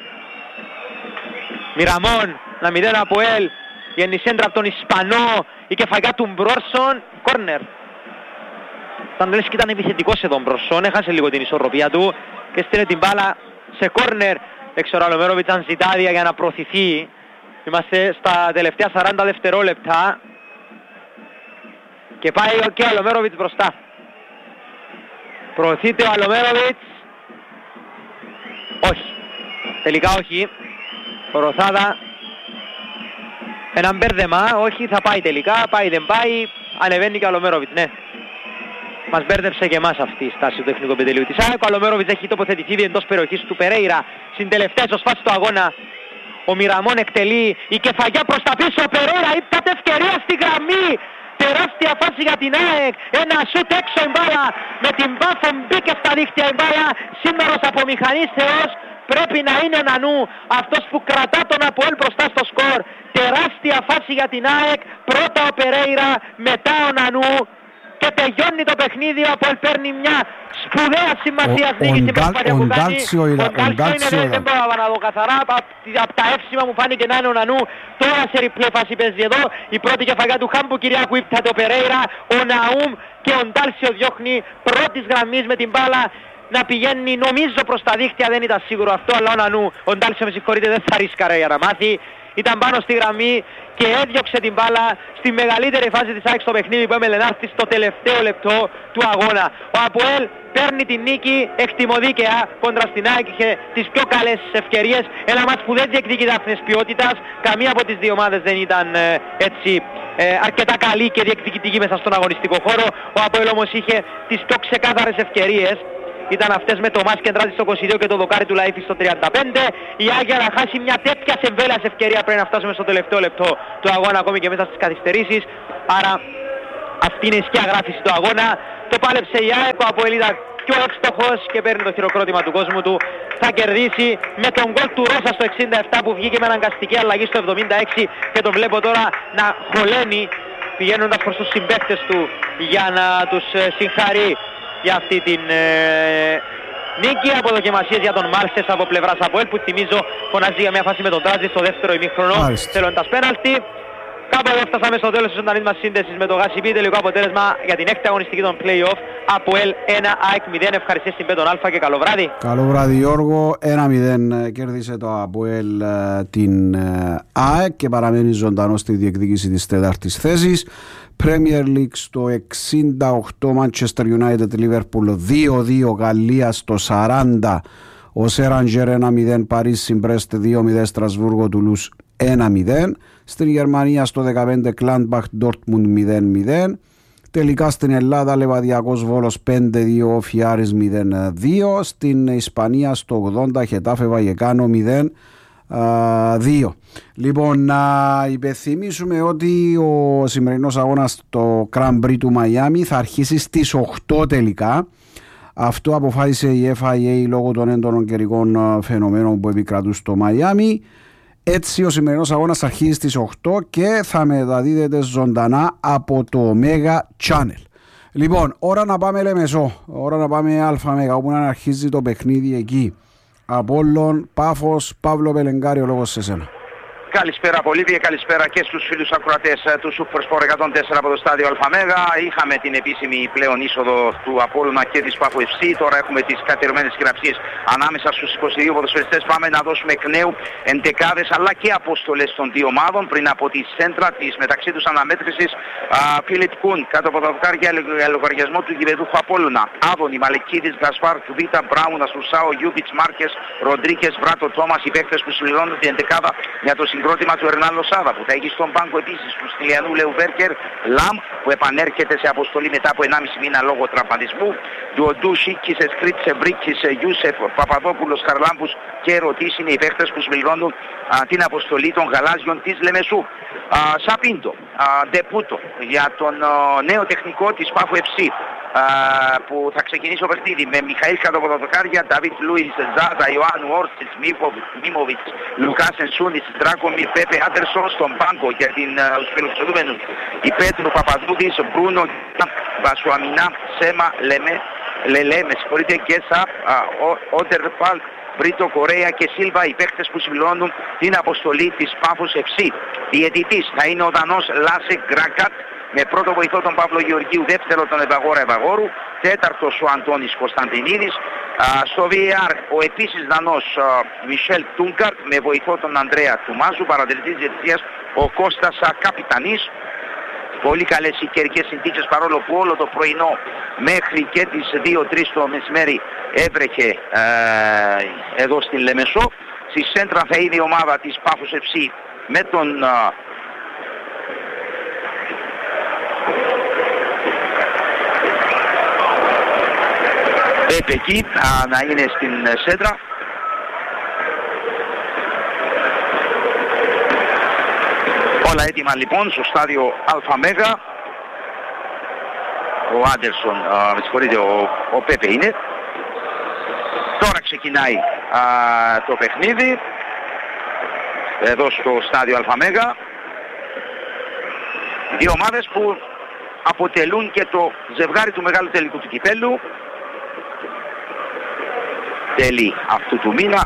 Μιραμόν, ένα μηδέν από ΑΠΟΕΛ, βγαίνει σέντρα από τον Ισπανό, η κεφαγιά του Μπρόνσον, κόρνερ. Ήταν λες και ήταν επιθετικός εδώ ο Μπρόνσον, έχασε λίγο την ισορροπία του και στείλε την μπάλα σε κόρνερ. Δεν ξέρω, ο Αλομέροβιτς αν ζητά άδεια για να προωθηθεί. Είμαστε στα τελευταία σαράντα δευτερόλεπτα και πάει και ο Αλομέροβιτς μπροστά. Προωθείται ο Αλομέροβιτς. Όχι. Τελικά όχι. Ο Ροθάδα. Ένα μπέρδεμα. Όχι, θα πάει τελικά. Πάει, δεν πάει. Ανεβαίνει και ο Αλομέροβιτς. Ναι. Μας μπέρδεψε και εμάς αυτή η στάση του τεχνικού επιτελείου της ΑΕΚ. Ο Αλομέροβιτς έχει τοποθετηθεί εντός περιοχής του Περέιρα. Στην τελευταία ισοσφάση του αγώνα. Ο Μιραμόν εκτελεί. Η κεφαγιά προς τα πίσω. Ο Περέιρα ύπταται ευκαιρία στη γραμμή. Τεράστια φάση για την ΑΕΚ. Ένα σούτ έξω η μπάλα. Με την Πάφο μπήκε στα δίχτυα η μπάλα. Σήμερος από μηχανής Θεός. Πρέπει να είναι ο Νανού αυτός που κρατά τον ΑΠΟΕΛ μπροστά στο σκορ. Τεράστια φάση για την ΑΕΚ. Πρώτα ο Περέιρα, μετά ο Νανού. Και τελειώνει το παιχνίδι. Ο ΑΠΟΕΛ παίρνει μια σπουδαία σημασία νίκη στην προσπάθεια που κάνει. Ο Ντάλσιο είναι, δεν μπορώ να δω καθαρά. Από τα εύσημα μου φάνηκε να είναι ο Νανού. Τώρα σε ριπλέ φάση παίζει εδώ. Η πρώτη κεφαγιά του Χάμπου Κυριάκου ύπταται ο Περέιρα. Ο Ναούμ και ο Ντάλσιο διώχνει πρώτης γραμμής με την μπάλα να πηγαίνει νομίζω προς τα δίχτυα, δεν ήταν σίγουρο αυτό, αλλά ο Νανού, ο Ντάλσιο με συγχωρείτε, δεν θα ρίσκαρε για να μάθει. Ήταν πάνω στη γραμμή και έδιωξε την μπάλα στη μεγαλύτερη φάση της ΑΕΚ στο παιχνίδι που έμελε να έρθει στο τελευταίο λεπτό του αγώνα. Ο ΑΠΟΕΛ παίρνει την νίκη εκτιμωδίκαια κόντρα στην ΑΕΚ, είχε τις πιο καλές ευκαιρίες. Ένα μάτς που δεν διεκδικεί δάφνες ποιότητας, καμία από τις δύο ομάδες δεν ήταν ε, έτσι ε, αρκετά καλή και διεκδικητική μέσα στον αγωνιστικό χώρο. Ο ΑΠΟΕΛ όμως είχε τις πιο ξεκάθαρες ευκαιρίες. Ήταν αυτές με το Μάσκεντράδη στο είκοσι δύο και το δοκάρι του Λαΐφη στο τριάντα πέντε. Η Άγια να χάσει μια τέτοια εμβέλειας ευκαιρία πρέπει να φτάσουμε στο τελευταίο λεπτό του αγώνα, ακόμη και μέσα στις καθυστερήσεις. Άρα αυτή είναι η σκιά γράφηση του αγώνα. Το πάλεψε η ΑΕΚ, ο Αποέλ ήταν πιο εύστοχος και παίρνει το χειροκρότημα του κόσμου του. Θα κερδίσει με τον γκολ του Ρώσα στο εξήντα επτά που βγήκε με αναγκαστική αλλαγή στο εβδομήντα έξι και τον βλέπω τώρα να χωλαίνει πηγαίνοντας προς τους συμπαίκτες του για να τους συγχαρεί για αυτή την ε, νίκη. Αποδοκιμασίες για τον Μάρσες από πλευράς Αποέλ που θυμίζω φωνάζει για μια φάση με τον Τράζι στο δεύτερο ημίχρονο θέλοντας πέναλτι. Κάπου εδώ φτάσαμε στο τέλος της ζωντανής μας σύνδεσης με το Γασιπί. Τελικό αποτέλεσμα για την έκτη αγωνιστική των play-off. Αποέλ ένα, ΑΕΚ μηδέν. Ευχαριστίες στην Πέτον Α και καλό βράδυ. Καλό βράδυ Γιώργο. ένα μηδέν κέρδισε το Αποέλ την ΑΕΚ και παραμένει ζωντανό στη διεκδίκηση της τέταρτης θέσης. Premier League στο εξήντα οκτώ Manchester United Liverpool δύο δύο, Γαλλία στο σαράντα ο Σέραντζερ ένα μηδέν, Παρίσι Μπρέστ δύο μηδέν, Στρασβούργο Τουλούς ένα μηδέν. Στην Γερμανία στο δεκαπέντε Gladbach Dortmund μηδέν μηδέν. Τελικά στην Ελλάδα Λεβαδιακός Βόλος πέντε δύο, Φιάρης μηδέν δύο. Στην Ισπανία στο ογδόντα Χετάφε Βαγεκάνο μηδέν δύο. Λοιπόν, να υπενθυμίσουμε ότι ο σημερινός αγώνας στο Grand Prix του Μαϊάμι θα αρχίσει στις οκτώ τελικά. Αυτό αποφάσισε η Εφ άι έι λόγω των έντονων καιρικών φαινομένων που επικρατούν στο Μαϊάμι. Έτσι ο σημερινός αγώνας αρχίζει στις οκτώ και θα μεταδίδεται ζωντανά από το Mega Channel. Λοιπόν, ώρα να πάμε Λεμεσό, ώρα να πάμε Αλφα-Μέγα όπου να αρχίζει το παιχνίδι εκεί. Απόλλων, Πάφος, Παύλο Πελεγκάρη, ο λόγος σε σένα. Καλησπέρα Πολύβιε, καλησπέρα και στους φίλους ακροατές του Super Sport εκατόν τέσσερα από το στάδιο Αλφα-Μέγα. Είχαμε την επίσημη πλέον είσοδο του Απόλλωνα και της Πάφου εφ σι. Τώρα έχουμε τις κατερμένες χειραψίες ανάμεσα στους είκοσι δύο ποδοσφαιριστές. Πάμε να δώσουμε εκ νέου εντεκάδες αλλά και αποστολές των δύο ομάδων πριν από τη σέντρα της μεταξύ τους αναμέτρησης. Φίλιπ Κουν κάτω από τα δοκάρια για λογαριασμό του γηπεδούχου Απόλλωνα. Άδωνη, Μαλεκίδης, Γκασπάρ, Βίτα, Μπράουν, Ασουσάο, Γιούμπιτς, Μάρκες, Ροντρίκες, Βράτο, Τόμας, οι παίκτες που συμπληρώνουν την εντεκάδα για το συγκρότημα του Ερνάν Λοσάδα που θα έχει στον πάγκο επίσης του Στυλιανού Λεουβέρκερ, Λαμ που επανέρχεται σε αποστολή μετά από ενάμιση μήνα λόγω τραυματισμού, του Οντού, Σίκης, Εσκρίτσε, Μπρίκης, Γιούσεφ, Παπαδόπουλος, Χαρλάμπους και Ρωτής είναι οι παίκτες που συμπληρώνουν α, την αποστολή των γαλάζιων της Λεμεσού. Α, Σαπίντο, α, Ντεπούτο για τον α, νέο τεχνικό της Πάφου εφ σι. Uh, που θα ξεκινήσει το παιχνίδι με Μιχαήλ κάτω από τα δοκάρια, Νταβίτ Λούις, Ζάζα, Ιωάννου, Όρτσιτς, Μίμοβιτς, Λουκάσεν, Σούνιτς, Ντράκομι, Πέπε, Άντερσον στον πάγκο για την, uh, τους φιλοξενούμενους. Η Πέτρου, Παπαδούδης, Μπρούνο, Βασουαμινά, Σέμα, Λεμέ, Λελέ, με συγχωρείτε, Γκέσα, Ότερφαλ, Μπρίτο, Κορέα και Σίλβα, οι παίκτες που συμπληρώνουν την αποστολή της Πάφους εφ σι. Διαιτητής θα είναι ο Δανός Λάσε Γκρακάτ, με πρώτο βοηθό τον Παύλο Γεωργίου, δεύτερο τον Ευαγόρα Ευαγόρου, τέταρτος ο Αντώνης Κωνσταντινίδης. Α, στο βι έι αρ ο επίσης Δανός α, Μισελ Τούγκαρτ με βοηθό τον Ανδρέα Τουμάζου, παρατηρητής διαιτησίας ο Κώστας α, Καπιτανής. Πολύ καλές οι καιρικές συνθήκες παρόλο που όλο το πρωινό μέχρι και τις δύο τρεις το μεσημέρι έβρεχε ε, εδώ στην Λεμεσό. Στη σέντρα θα είναι η ομάδα της Πάφους εφ σι με τον α, εκεί να είναι στην σέντρα. Όλα έτοιμα λοιπόν στο στάδιο Αλφα-Μέγα. Ο Άντερσον, α, με συγχωρείτε, ο, ο Πέπε είναι. Τώρα ξεκινάει α, το παιχνίδι εδώ στο στάδιο Αλφα-Μέγα. Δύο ομάδες που αποτελούν και το ζευγάρι του μεγάλου τελικού του κυπέλλου. Τέλη αυτού του μήνα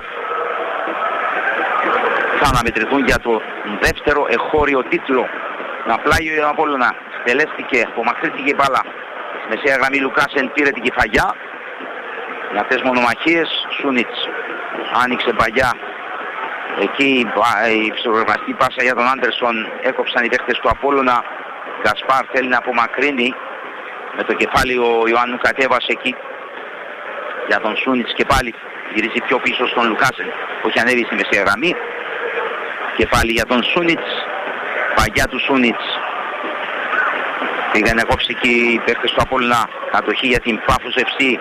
θα αναμετρηθούν για το δεύτερο εχώριο τίτλο. Να πλάγιο ο Απόλλωνα τελέστηκε, απομακρύθηκε η μπάλα. Μεσαία γραμμή Λουκάσεν πήρε την κεφαγιά. Για αυτές μονομαχίες Σούνιτς άνοιξε παγιά. Εκεί η ψηφογραφική πάσα για τον Άντερσον έκοψαν οι παίχτες του Απόλλωνα. Γκασπάρ θέλει να απομακρύνει. Με το κεφάλι ο Ιωάννου κατέβασε εκεί για τον Σούνιτς και πάλι γυρίζει πιο πίσω στον Λουκάσεν που έχει ανέβει στη μεσαία γραμμή. Και πάλι για τον Σούνιτς, παγιά του Σούνιτς. Πήγαν να κόψει και οι παίκτες του Απόλλωνα, κατοχή για την Πάφους εφ σι.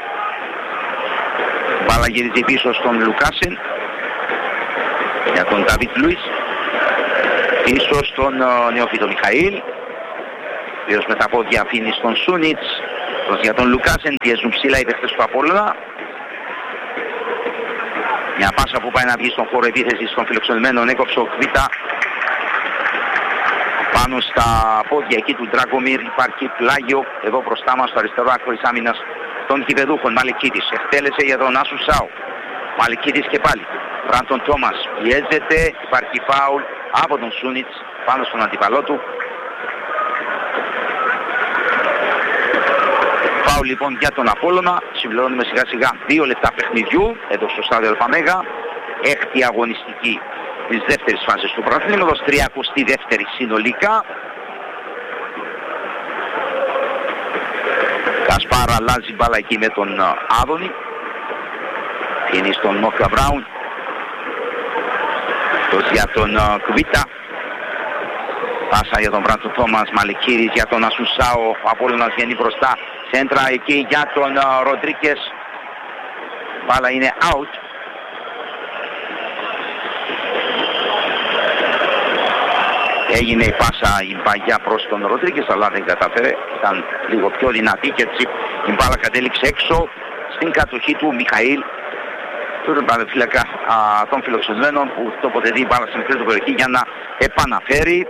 Μπάλα γυρίζει πίσω στον Λουκάσεν για τον Νταβίτ Λούις. Πίσω στον uh, νεοφύτο Μιχαήλ, ο οποίος με τα πόδια αφήνει στον Σούνιτς. Για τον Λουκάσεν πιέζουν ψηλά οι παίχτες του Απόλλωνα. Μια πάσα που πάει να βγει στον χώρο επίθεσης των φιλοξενημένων, έκοψε ο Κβίτα πάνω στα πόδια εκεί του Ντραγκομίρ. Υπάρχει πλάγιο εδώ μπροστά μας στο αριστερό άκρο της άμυνας των κυπεδούχων. Μαλικίτης εκτέλεσε για τον Άσου Σάου. Μαλικίτης και πάλι. Μπράντον Τόμας πιέζεται, υπάρχει φάουλ από τον Σούνιτς πάνω στον αντιπαλό του. Φάουλ λοιπόν για τον Απόλλωνα. Συμπληρώνουμε σιγά σιγά δύο λεπτά παιχνιδιού εδώ στο στάδιο Αλφα-Μέγα. Έκτη αγωνιστική της δεύτερης φάσης του πρωταθλήματος, τριακοστή δεύτερη συνολικά. Κασπάρα αλλάζει μπάλα εκεί με τον Άδωνη. Είναι στον Μόκα Μπράουν. Τόσο για τον Κβίτα. Πάσα για τον Μπράντο Τόμας. Μαλικίδης για τον Ασουσάο. Ο Απόλλωνας βγαίνει μπροστά. Σέντρα εκεί για τον Ροντρίκες. Μπάλα είναι out. Έγινε η πάσα η μπαγιά προς τον Ροντρίκες, αλλά δεν καταφέρε. Ήταν λίγο πιο δυνατή και έτσι η μπάλα κατέληξε έξω στην κατοχή του Μιχαήλ, του παρεμφύλακα των φιλοξενημένων, που τοποθετεί η μπάλα στην μικρή του περιοχή για να επαναφέρει.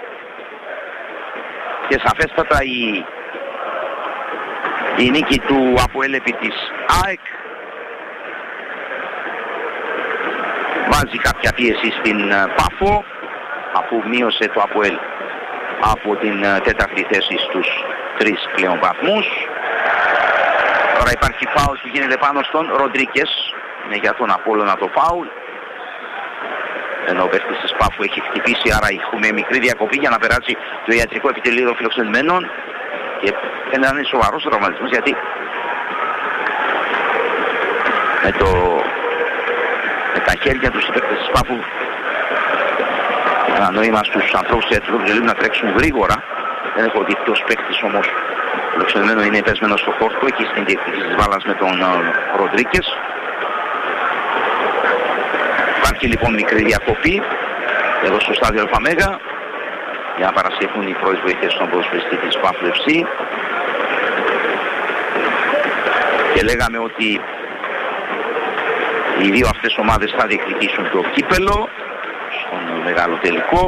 Και σαφέστατα η, η νίκη του Αποέλ επί της ΑΕΚ βάζει κάποια πίεση στην Πάφο, αφού μείωσε το Αποέλ από την τέταρτη θέση στους τρεις πλέον βαθμούς. Τώρα υπάρχει φάουλ που γίνεται πάνω στον Ροντρίκες. Είναι για τον Απόλλωνα το φάουλ. Ενώ ο παίκτης της Πάφου έχει χτυπήσει, άρα έχουμε μικρή διακοπή για να περάσει το ιατρικό επιτελείο των φιλοξενημένων. Και φαίνεται να είναι σοβαρός ο τραυματισμός, γιατί με, το... με τα χέρια τους οι παίκτες της Πάφου, ένα νόημα στους ανθρώπους του ιατρικού επιτελείου να τρέξουν γρήγορα. Δεν έχω δει ποιος παίκτης όμως φιλοξενημένο είναι πεσμένος στο χώρο εκεί στην διεκδίκηση της μπάλας με τον Ροντρίκες. Υπάρχει λοιπόν μικρή διακοπή εδώ στο στάδιο Αλφα-Μέγα για να παρασχεθούν οι πρώτες βοήθειες στον ποδοσφαιριστή της Πάφου εφ σι. Και λέγαμε ότι οι δύο αυτές ομάδες θα διεκδικήσουν το κύπελο στον μεγάλο τελικό.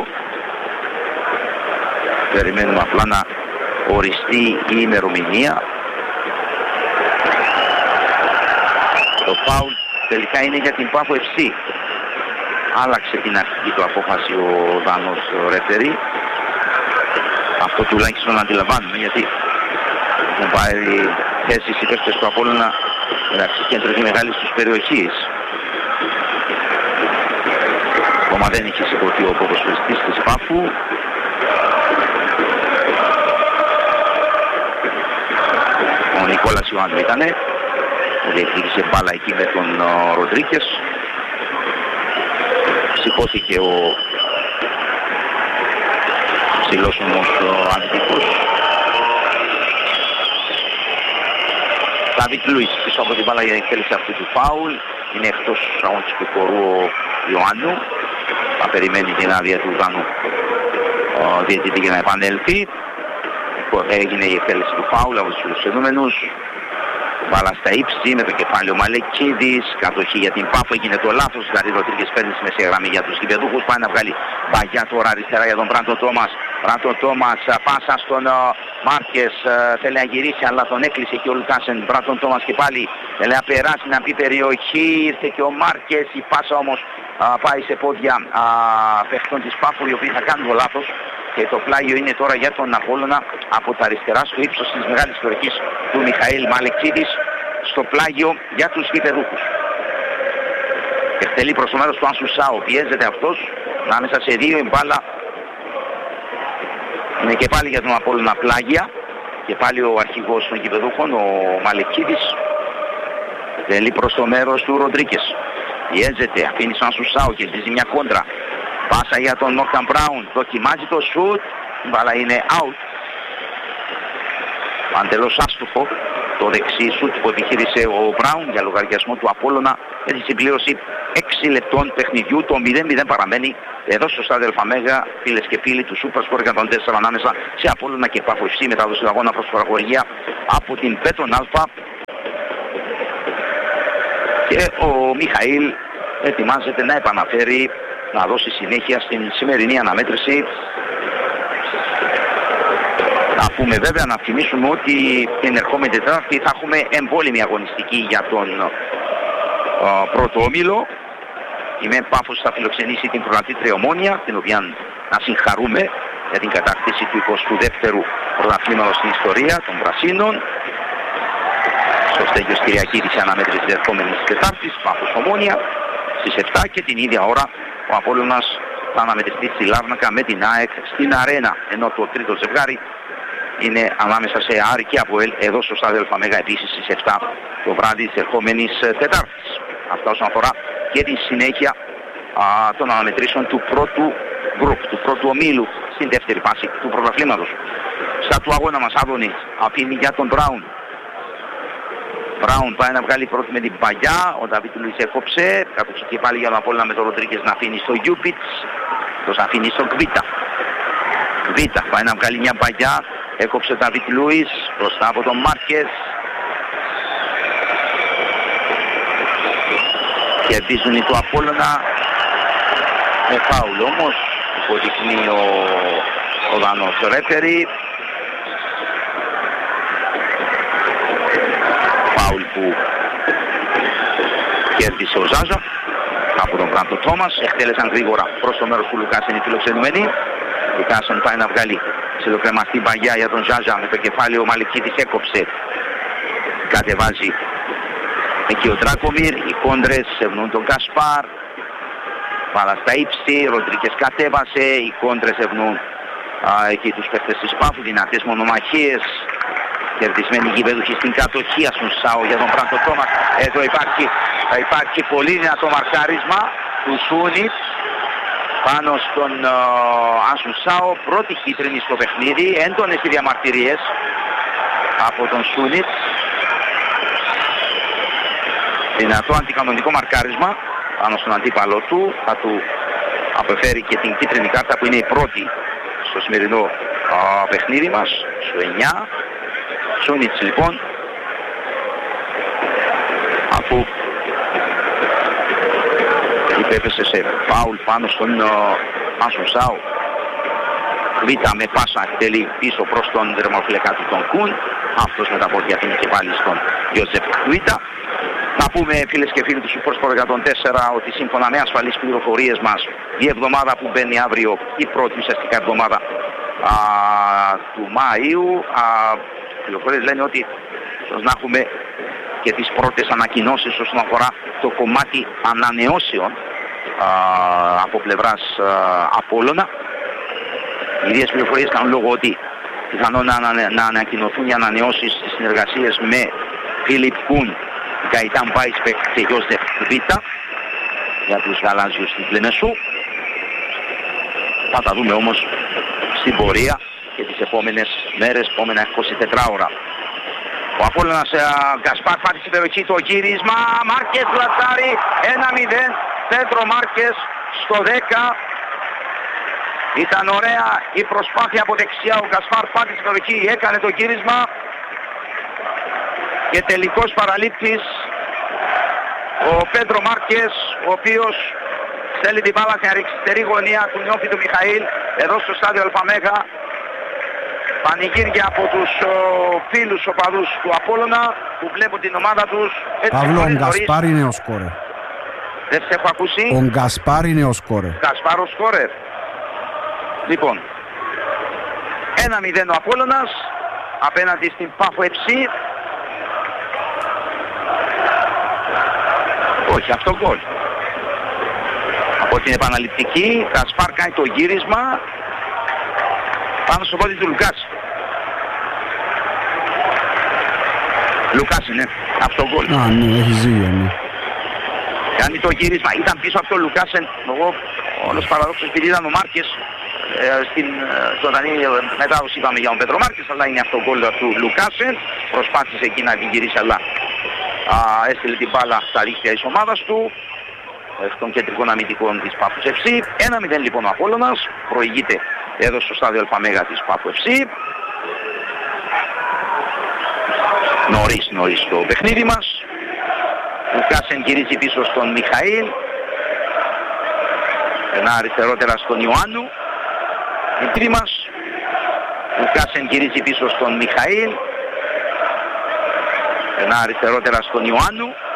Περιμένουμε απλά να οριστεί η ημερομηνία. Το φάουλ τελικά είναι για την Πάφο εφ σι. Άλλαξε την αρχική του απόφαση ο Δανός ρεφερί. Αυτό τουλάχιστον αντιλαμβάνουμε, γιατί έχουν πάρει θέσεις οι παίκτες του Απόλλωνα μεταξύ κέντρου και μεγάλης τους περιοχής. Ακόμα δεν είχε σηκωθεί ο ποδοσφαιριστής της Πάφου. Ο Νικόλας Ιωάννου ήτανε, που διεκδίκησε μπάλα εκεί με τον Ροντρίκες. Σηκώθηκε ο ψηλός όμως αντίπος. Ντάβιτ Λούις πίσω από την μπάλα για την εκτέλεση αυτού του φάουλ. Είναι εκτός αγωνιστικού χώρου ο Ιωάννου. Θα περιμένει την άδεια του Δανού ο διαιτητή για να επανέλθει. Έγινε η εκτέλεση του φάουλ από τους φιλοξενούμενους. Μπάλα στα ύψη με το κεφάλι ο Μαλεκίδης. Κατοχή για την Πάφο, έγινε το λάθος. Δηλαδή Ροντρίκες παίρνει στη μεσαία γραμμή για τους κυπεδούχους. Πάει να βγάλει μπαγιά τώρα αριστερά για τον Μπράντο Τόμας. Μπράντο Τόμας, πάσα στον uh, Μάρκες. Uh, θέλει να γυρίσει, αλλά τον έκλεισε και ο Λουκάσεν. Μπράντο Τόμας και πάλι θέλει να περάσει, να πει περιοχή. Ήρθε και ο Μάρκες. Η πάσα όμως uh, πάει σε πόδια uh, παιχτών της Πάφου, οι οποίοι θα κάνουν το λάθος. Και το πλάγιο είναι τώρα για τον Απόλλωνα από τα αριστερά στο ύψος της μεγάλης περιοχής του Μιχαήλ Μαλεκίδης, στο πλάγιο για τους γηπεδούχους. Εκτελεί προς το μέρος του Ανσουσάου, πιέζεται αυτός ανάμεσα σε δύο, η μπάλα είναι και πάλι για τον Απόλλωνα πλάγια και πάλι ο αρχηγός των γηπεδούχων, ο Μαλεκίδης, εκτελεί προς το μέρος του Ροντρίκες. Πιέζεται, αφήνει στον Ανσουσάου και ζήσει μια κόντρα. Πάσα για τον Μόρταν Μπράουν, δοκιμάζει το σουτ, η μπάλα είναι out. Παντελώς άστοχο το δεξί σουτ που επιχείρησε ο Μπράουν για λογαριασμό του Απόλλωνα με τη συμπλήρωση έξι λεπτών παιχνιδιού. Το μηδέν μηδέν παραμένει εδώ στο στάδιο Αλφαμέγα, φίλες και φίλοι του Super Sport εκατόν τέσσερα ανάμεσα σε Απόλλωνα και Πάφο εφ σι, μετάδοση του αγώνα προς παραγωγία από την Πέτον Α. Και ο Μιχαήλ ετοιμάζεται να επαναφέρει, να δώσει συνέχεια στην σημερινή αναμέτρηση. Να πούμε βέβαια, να θυμίσουμε ότι την ερχόμενη Τετάρτη θα έχουμε εμβόλυμη αγωνιστική για τον uh, πρώτο όμιλο. Η ΜΕ Πάφος θα φιλοξενήσει την πρωταθλήτρια Ομόνια, την οποία να συγχαρούμε για την κατακτήση του εικοστού δεύτερου πρωταθλήματος στην ιστορία των Πρασίνων. Στο Στέγιος Κυριακίδης η αναμέτρηση της ερχόμενης Τετάρτης, Πάφος Ομόνια, στις επτά, και την ίδια ώρα ο Απόλλωνας θα αναμετρηθεί στη Λάρνακα με την ΑΕΚ στην Αρένα, ενώ το τρίτο ζευγάρι είναι ανάμεσα σε Άρη και Αποέλ εδώ στο στάδιο Αλφαμέγα, επίσης στις επτά το βράδυ της ερχόμενης Τετάρτης. Αυτά όσον αφορά και τη συνέχεια α, των αναμετρήσεων του πρώτου γκρουπ, του πρώτου ομίλου στην δεύτερη φάση του πρωταθλήματος. Στα του αγώνα μας Άδωνη αφήνει για τον Μπράουν. Μπράουν πάει να βγάλει πρώτη με την παγιά, ο Νταβίτ Λουίς έκοψε, κάτωξε και πάλι για τον Απόλλωνα με τον Ροντρίγκες να αφήνει στο Γιούπιτς, τον αφήνει στον Κβίτα. Κβίτα πάει να βγάλει μια παγιά, έκοψε ο Νταβίτ Λουίς μπροστά από τον Μάρκες. Κερδίζουν οι του Απόλλωνα με φάουλ όμως, υποδεικνύει ο, ο Δανός ρέφερι. Φάουλ που κέρδισε ο Ζάζα από τον Μπράντο Τόμας. Εκτέλεσαν γρήγορα προς το μέρος του Λουκάσεν οι φιλοξενούμενοι. Λουκάσεν πάει να βγάλει ψιλοκρεμαστή μπαγιά για τον Ζάζα, με το κεφάλι ο Μαλικίδης έκοψε. Κατεβάζει εκεί ο Τράκομιρ, οι κόντρες ευνούν τον Κασπάρ. Βάλα στα ύψη, Ροντρίκες κατέβασε, οι κόντρες ευνούν α, εκεί τους παίχτες της Πάφου, δυνατές μονομαχίες. Κερδισμένη γηπεδούχη στην κατοχή, Ασουνσάο για τον Μπράντο Τόμας. Εδώ υπάρχει, θα υπάρχει πολύ δυνατό μαρκάρισμα του Σούνιτ πάνω στον uh, Ασουνσάο. Πρώτη κίτρινη στο παιχνίδι, έντονες οι διαμαρτυρίες από τον Σούνιτ. Δυνατό αντικανονικό μαρκάρισμα πάνω στον αντίπαλο του. Θα του αποφέρει και την κίτρινη κάρτα που είναι η πρώτη στο σημερινό uh, παιχνίδι μας, στο εννιά. Σούνιτς λοιπόν, αφού υπέπεσε σε φάουλ πάνω στον Ασουνσάο, Βίτα με πάσα εκτελεί πίσω προς τον δερμοφυλακά του τον Κουν. Αυτός με τα πόδια αφήνει και πάλι στον Ιωζεφ Βίτα. Να πούμε φίλες και φίλοι του Super Sport εκατόν τέσσερα ότι σύμφωνα με ασφαλείς πληροφορίες μας, η εβδομάδα που μπαίνει αύριο, η πρώτη ουσιαστικά εβδομάδα α, του Μαΐου, α, οι πληροφορίες λένε ότι ίσως να έχουμε και τις πρώτες ανακοινώσεις όσον αφορά το κομμάτι ανανεώσεων α, από πλευράς α, Απόλλωνα. Οι ίδιες πληροφορίες κάνουν λόγο ότι πιθανόν να, να, να ανακοινωθούν οι ανανεώσεις στις συνεργασίες με Φίλιπ Κουν, Γκαϊτάν Βάισπεκ και Ιώσεφ Βίτα για τους γαλάζιους της Λεμεσού. Θα τα δούμε όμως στην πορεία και τις επόμενες μέρες, επόμενα είκοσι τέσσερις ώρα. Ο Απόλλωνας Γκασπάρ πάτησε στην περιοχή, το γύρισμα, Μάρκες λατσάρι, ένα μηδέν, Πέτρο Μάρκες στο δέκα. Ήταν ωραία η προσπάθεια από δεξιά, ο Γκασπάρ πάτησε στην περιοχή, έκανε το γύρισμα και τελικός παραλήπτης ο Πέτρο Μάρκες, ο οποίος στέλνει την μπάλα στην αριστερή γωνία του νεόφυτου Μιχαήλ εδώ στο στάδιο Αλφαμέγα. Πανηγύρια από τους ο, φίλους οπαδούς του Απόλλωνα που βλέπουν την ομάδα τους. Παύλο, ο Γκασπάρ είναι ο σκόρερ. Δεν σε έχω ακούσει. Ο Γκασπάρ είναι ο σκόρερ. Γκασπάρ ο σκόρερ. Λοιπόν, ένα μηδέν ο Απόλλωνας απέναντι στην Πάφο εφ σι. Όχι, αυτό γκολ. Από την επαναληπτική, Γκασπάρ κάνει το γύρισμα πάνω στο πόδι του Λουκάς. Λουκάς είναι, αυτό γκολ. Α, ναι, έχει ζήγια, ναι. Κάνει το γύρισμα, ήταν πίσω από τον Λουκάσεν. Εγώ όλος παραδόξως επειδή ήταν ο Μάρκες ε, στην ε, ζωντανή μετάδοση είπαμε για τον Πέτρο Μάρκες, αλλά είναι αυτό γκολ του Λουκάσεν. Προσπάθησε εκεί να την γυρίσει, αλλά α, έστειλε την μπάλα στα δίχτυα της ομάδας του. εκ των κεντρικών αμυντικών της Πάφους εφ σι. ένα μηδέν λοιπόν ο Απόλλωνας, προηγείται εδώ στο στάδιο Αλφαμέγα της Πάφου εφ σι. Νωρίς νωρίς το παιχνίδι μας. Ο Κάσεν γυρίζει πίσω στον Μιχαήλ. Ένα αριστερότερα στον Ιωάννου. Παιχνίδι μας. Ο Κάσεν γυρίζει πίσω στον Μιχαήλ. Ένα αριστερότερα στον Ιωάννου.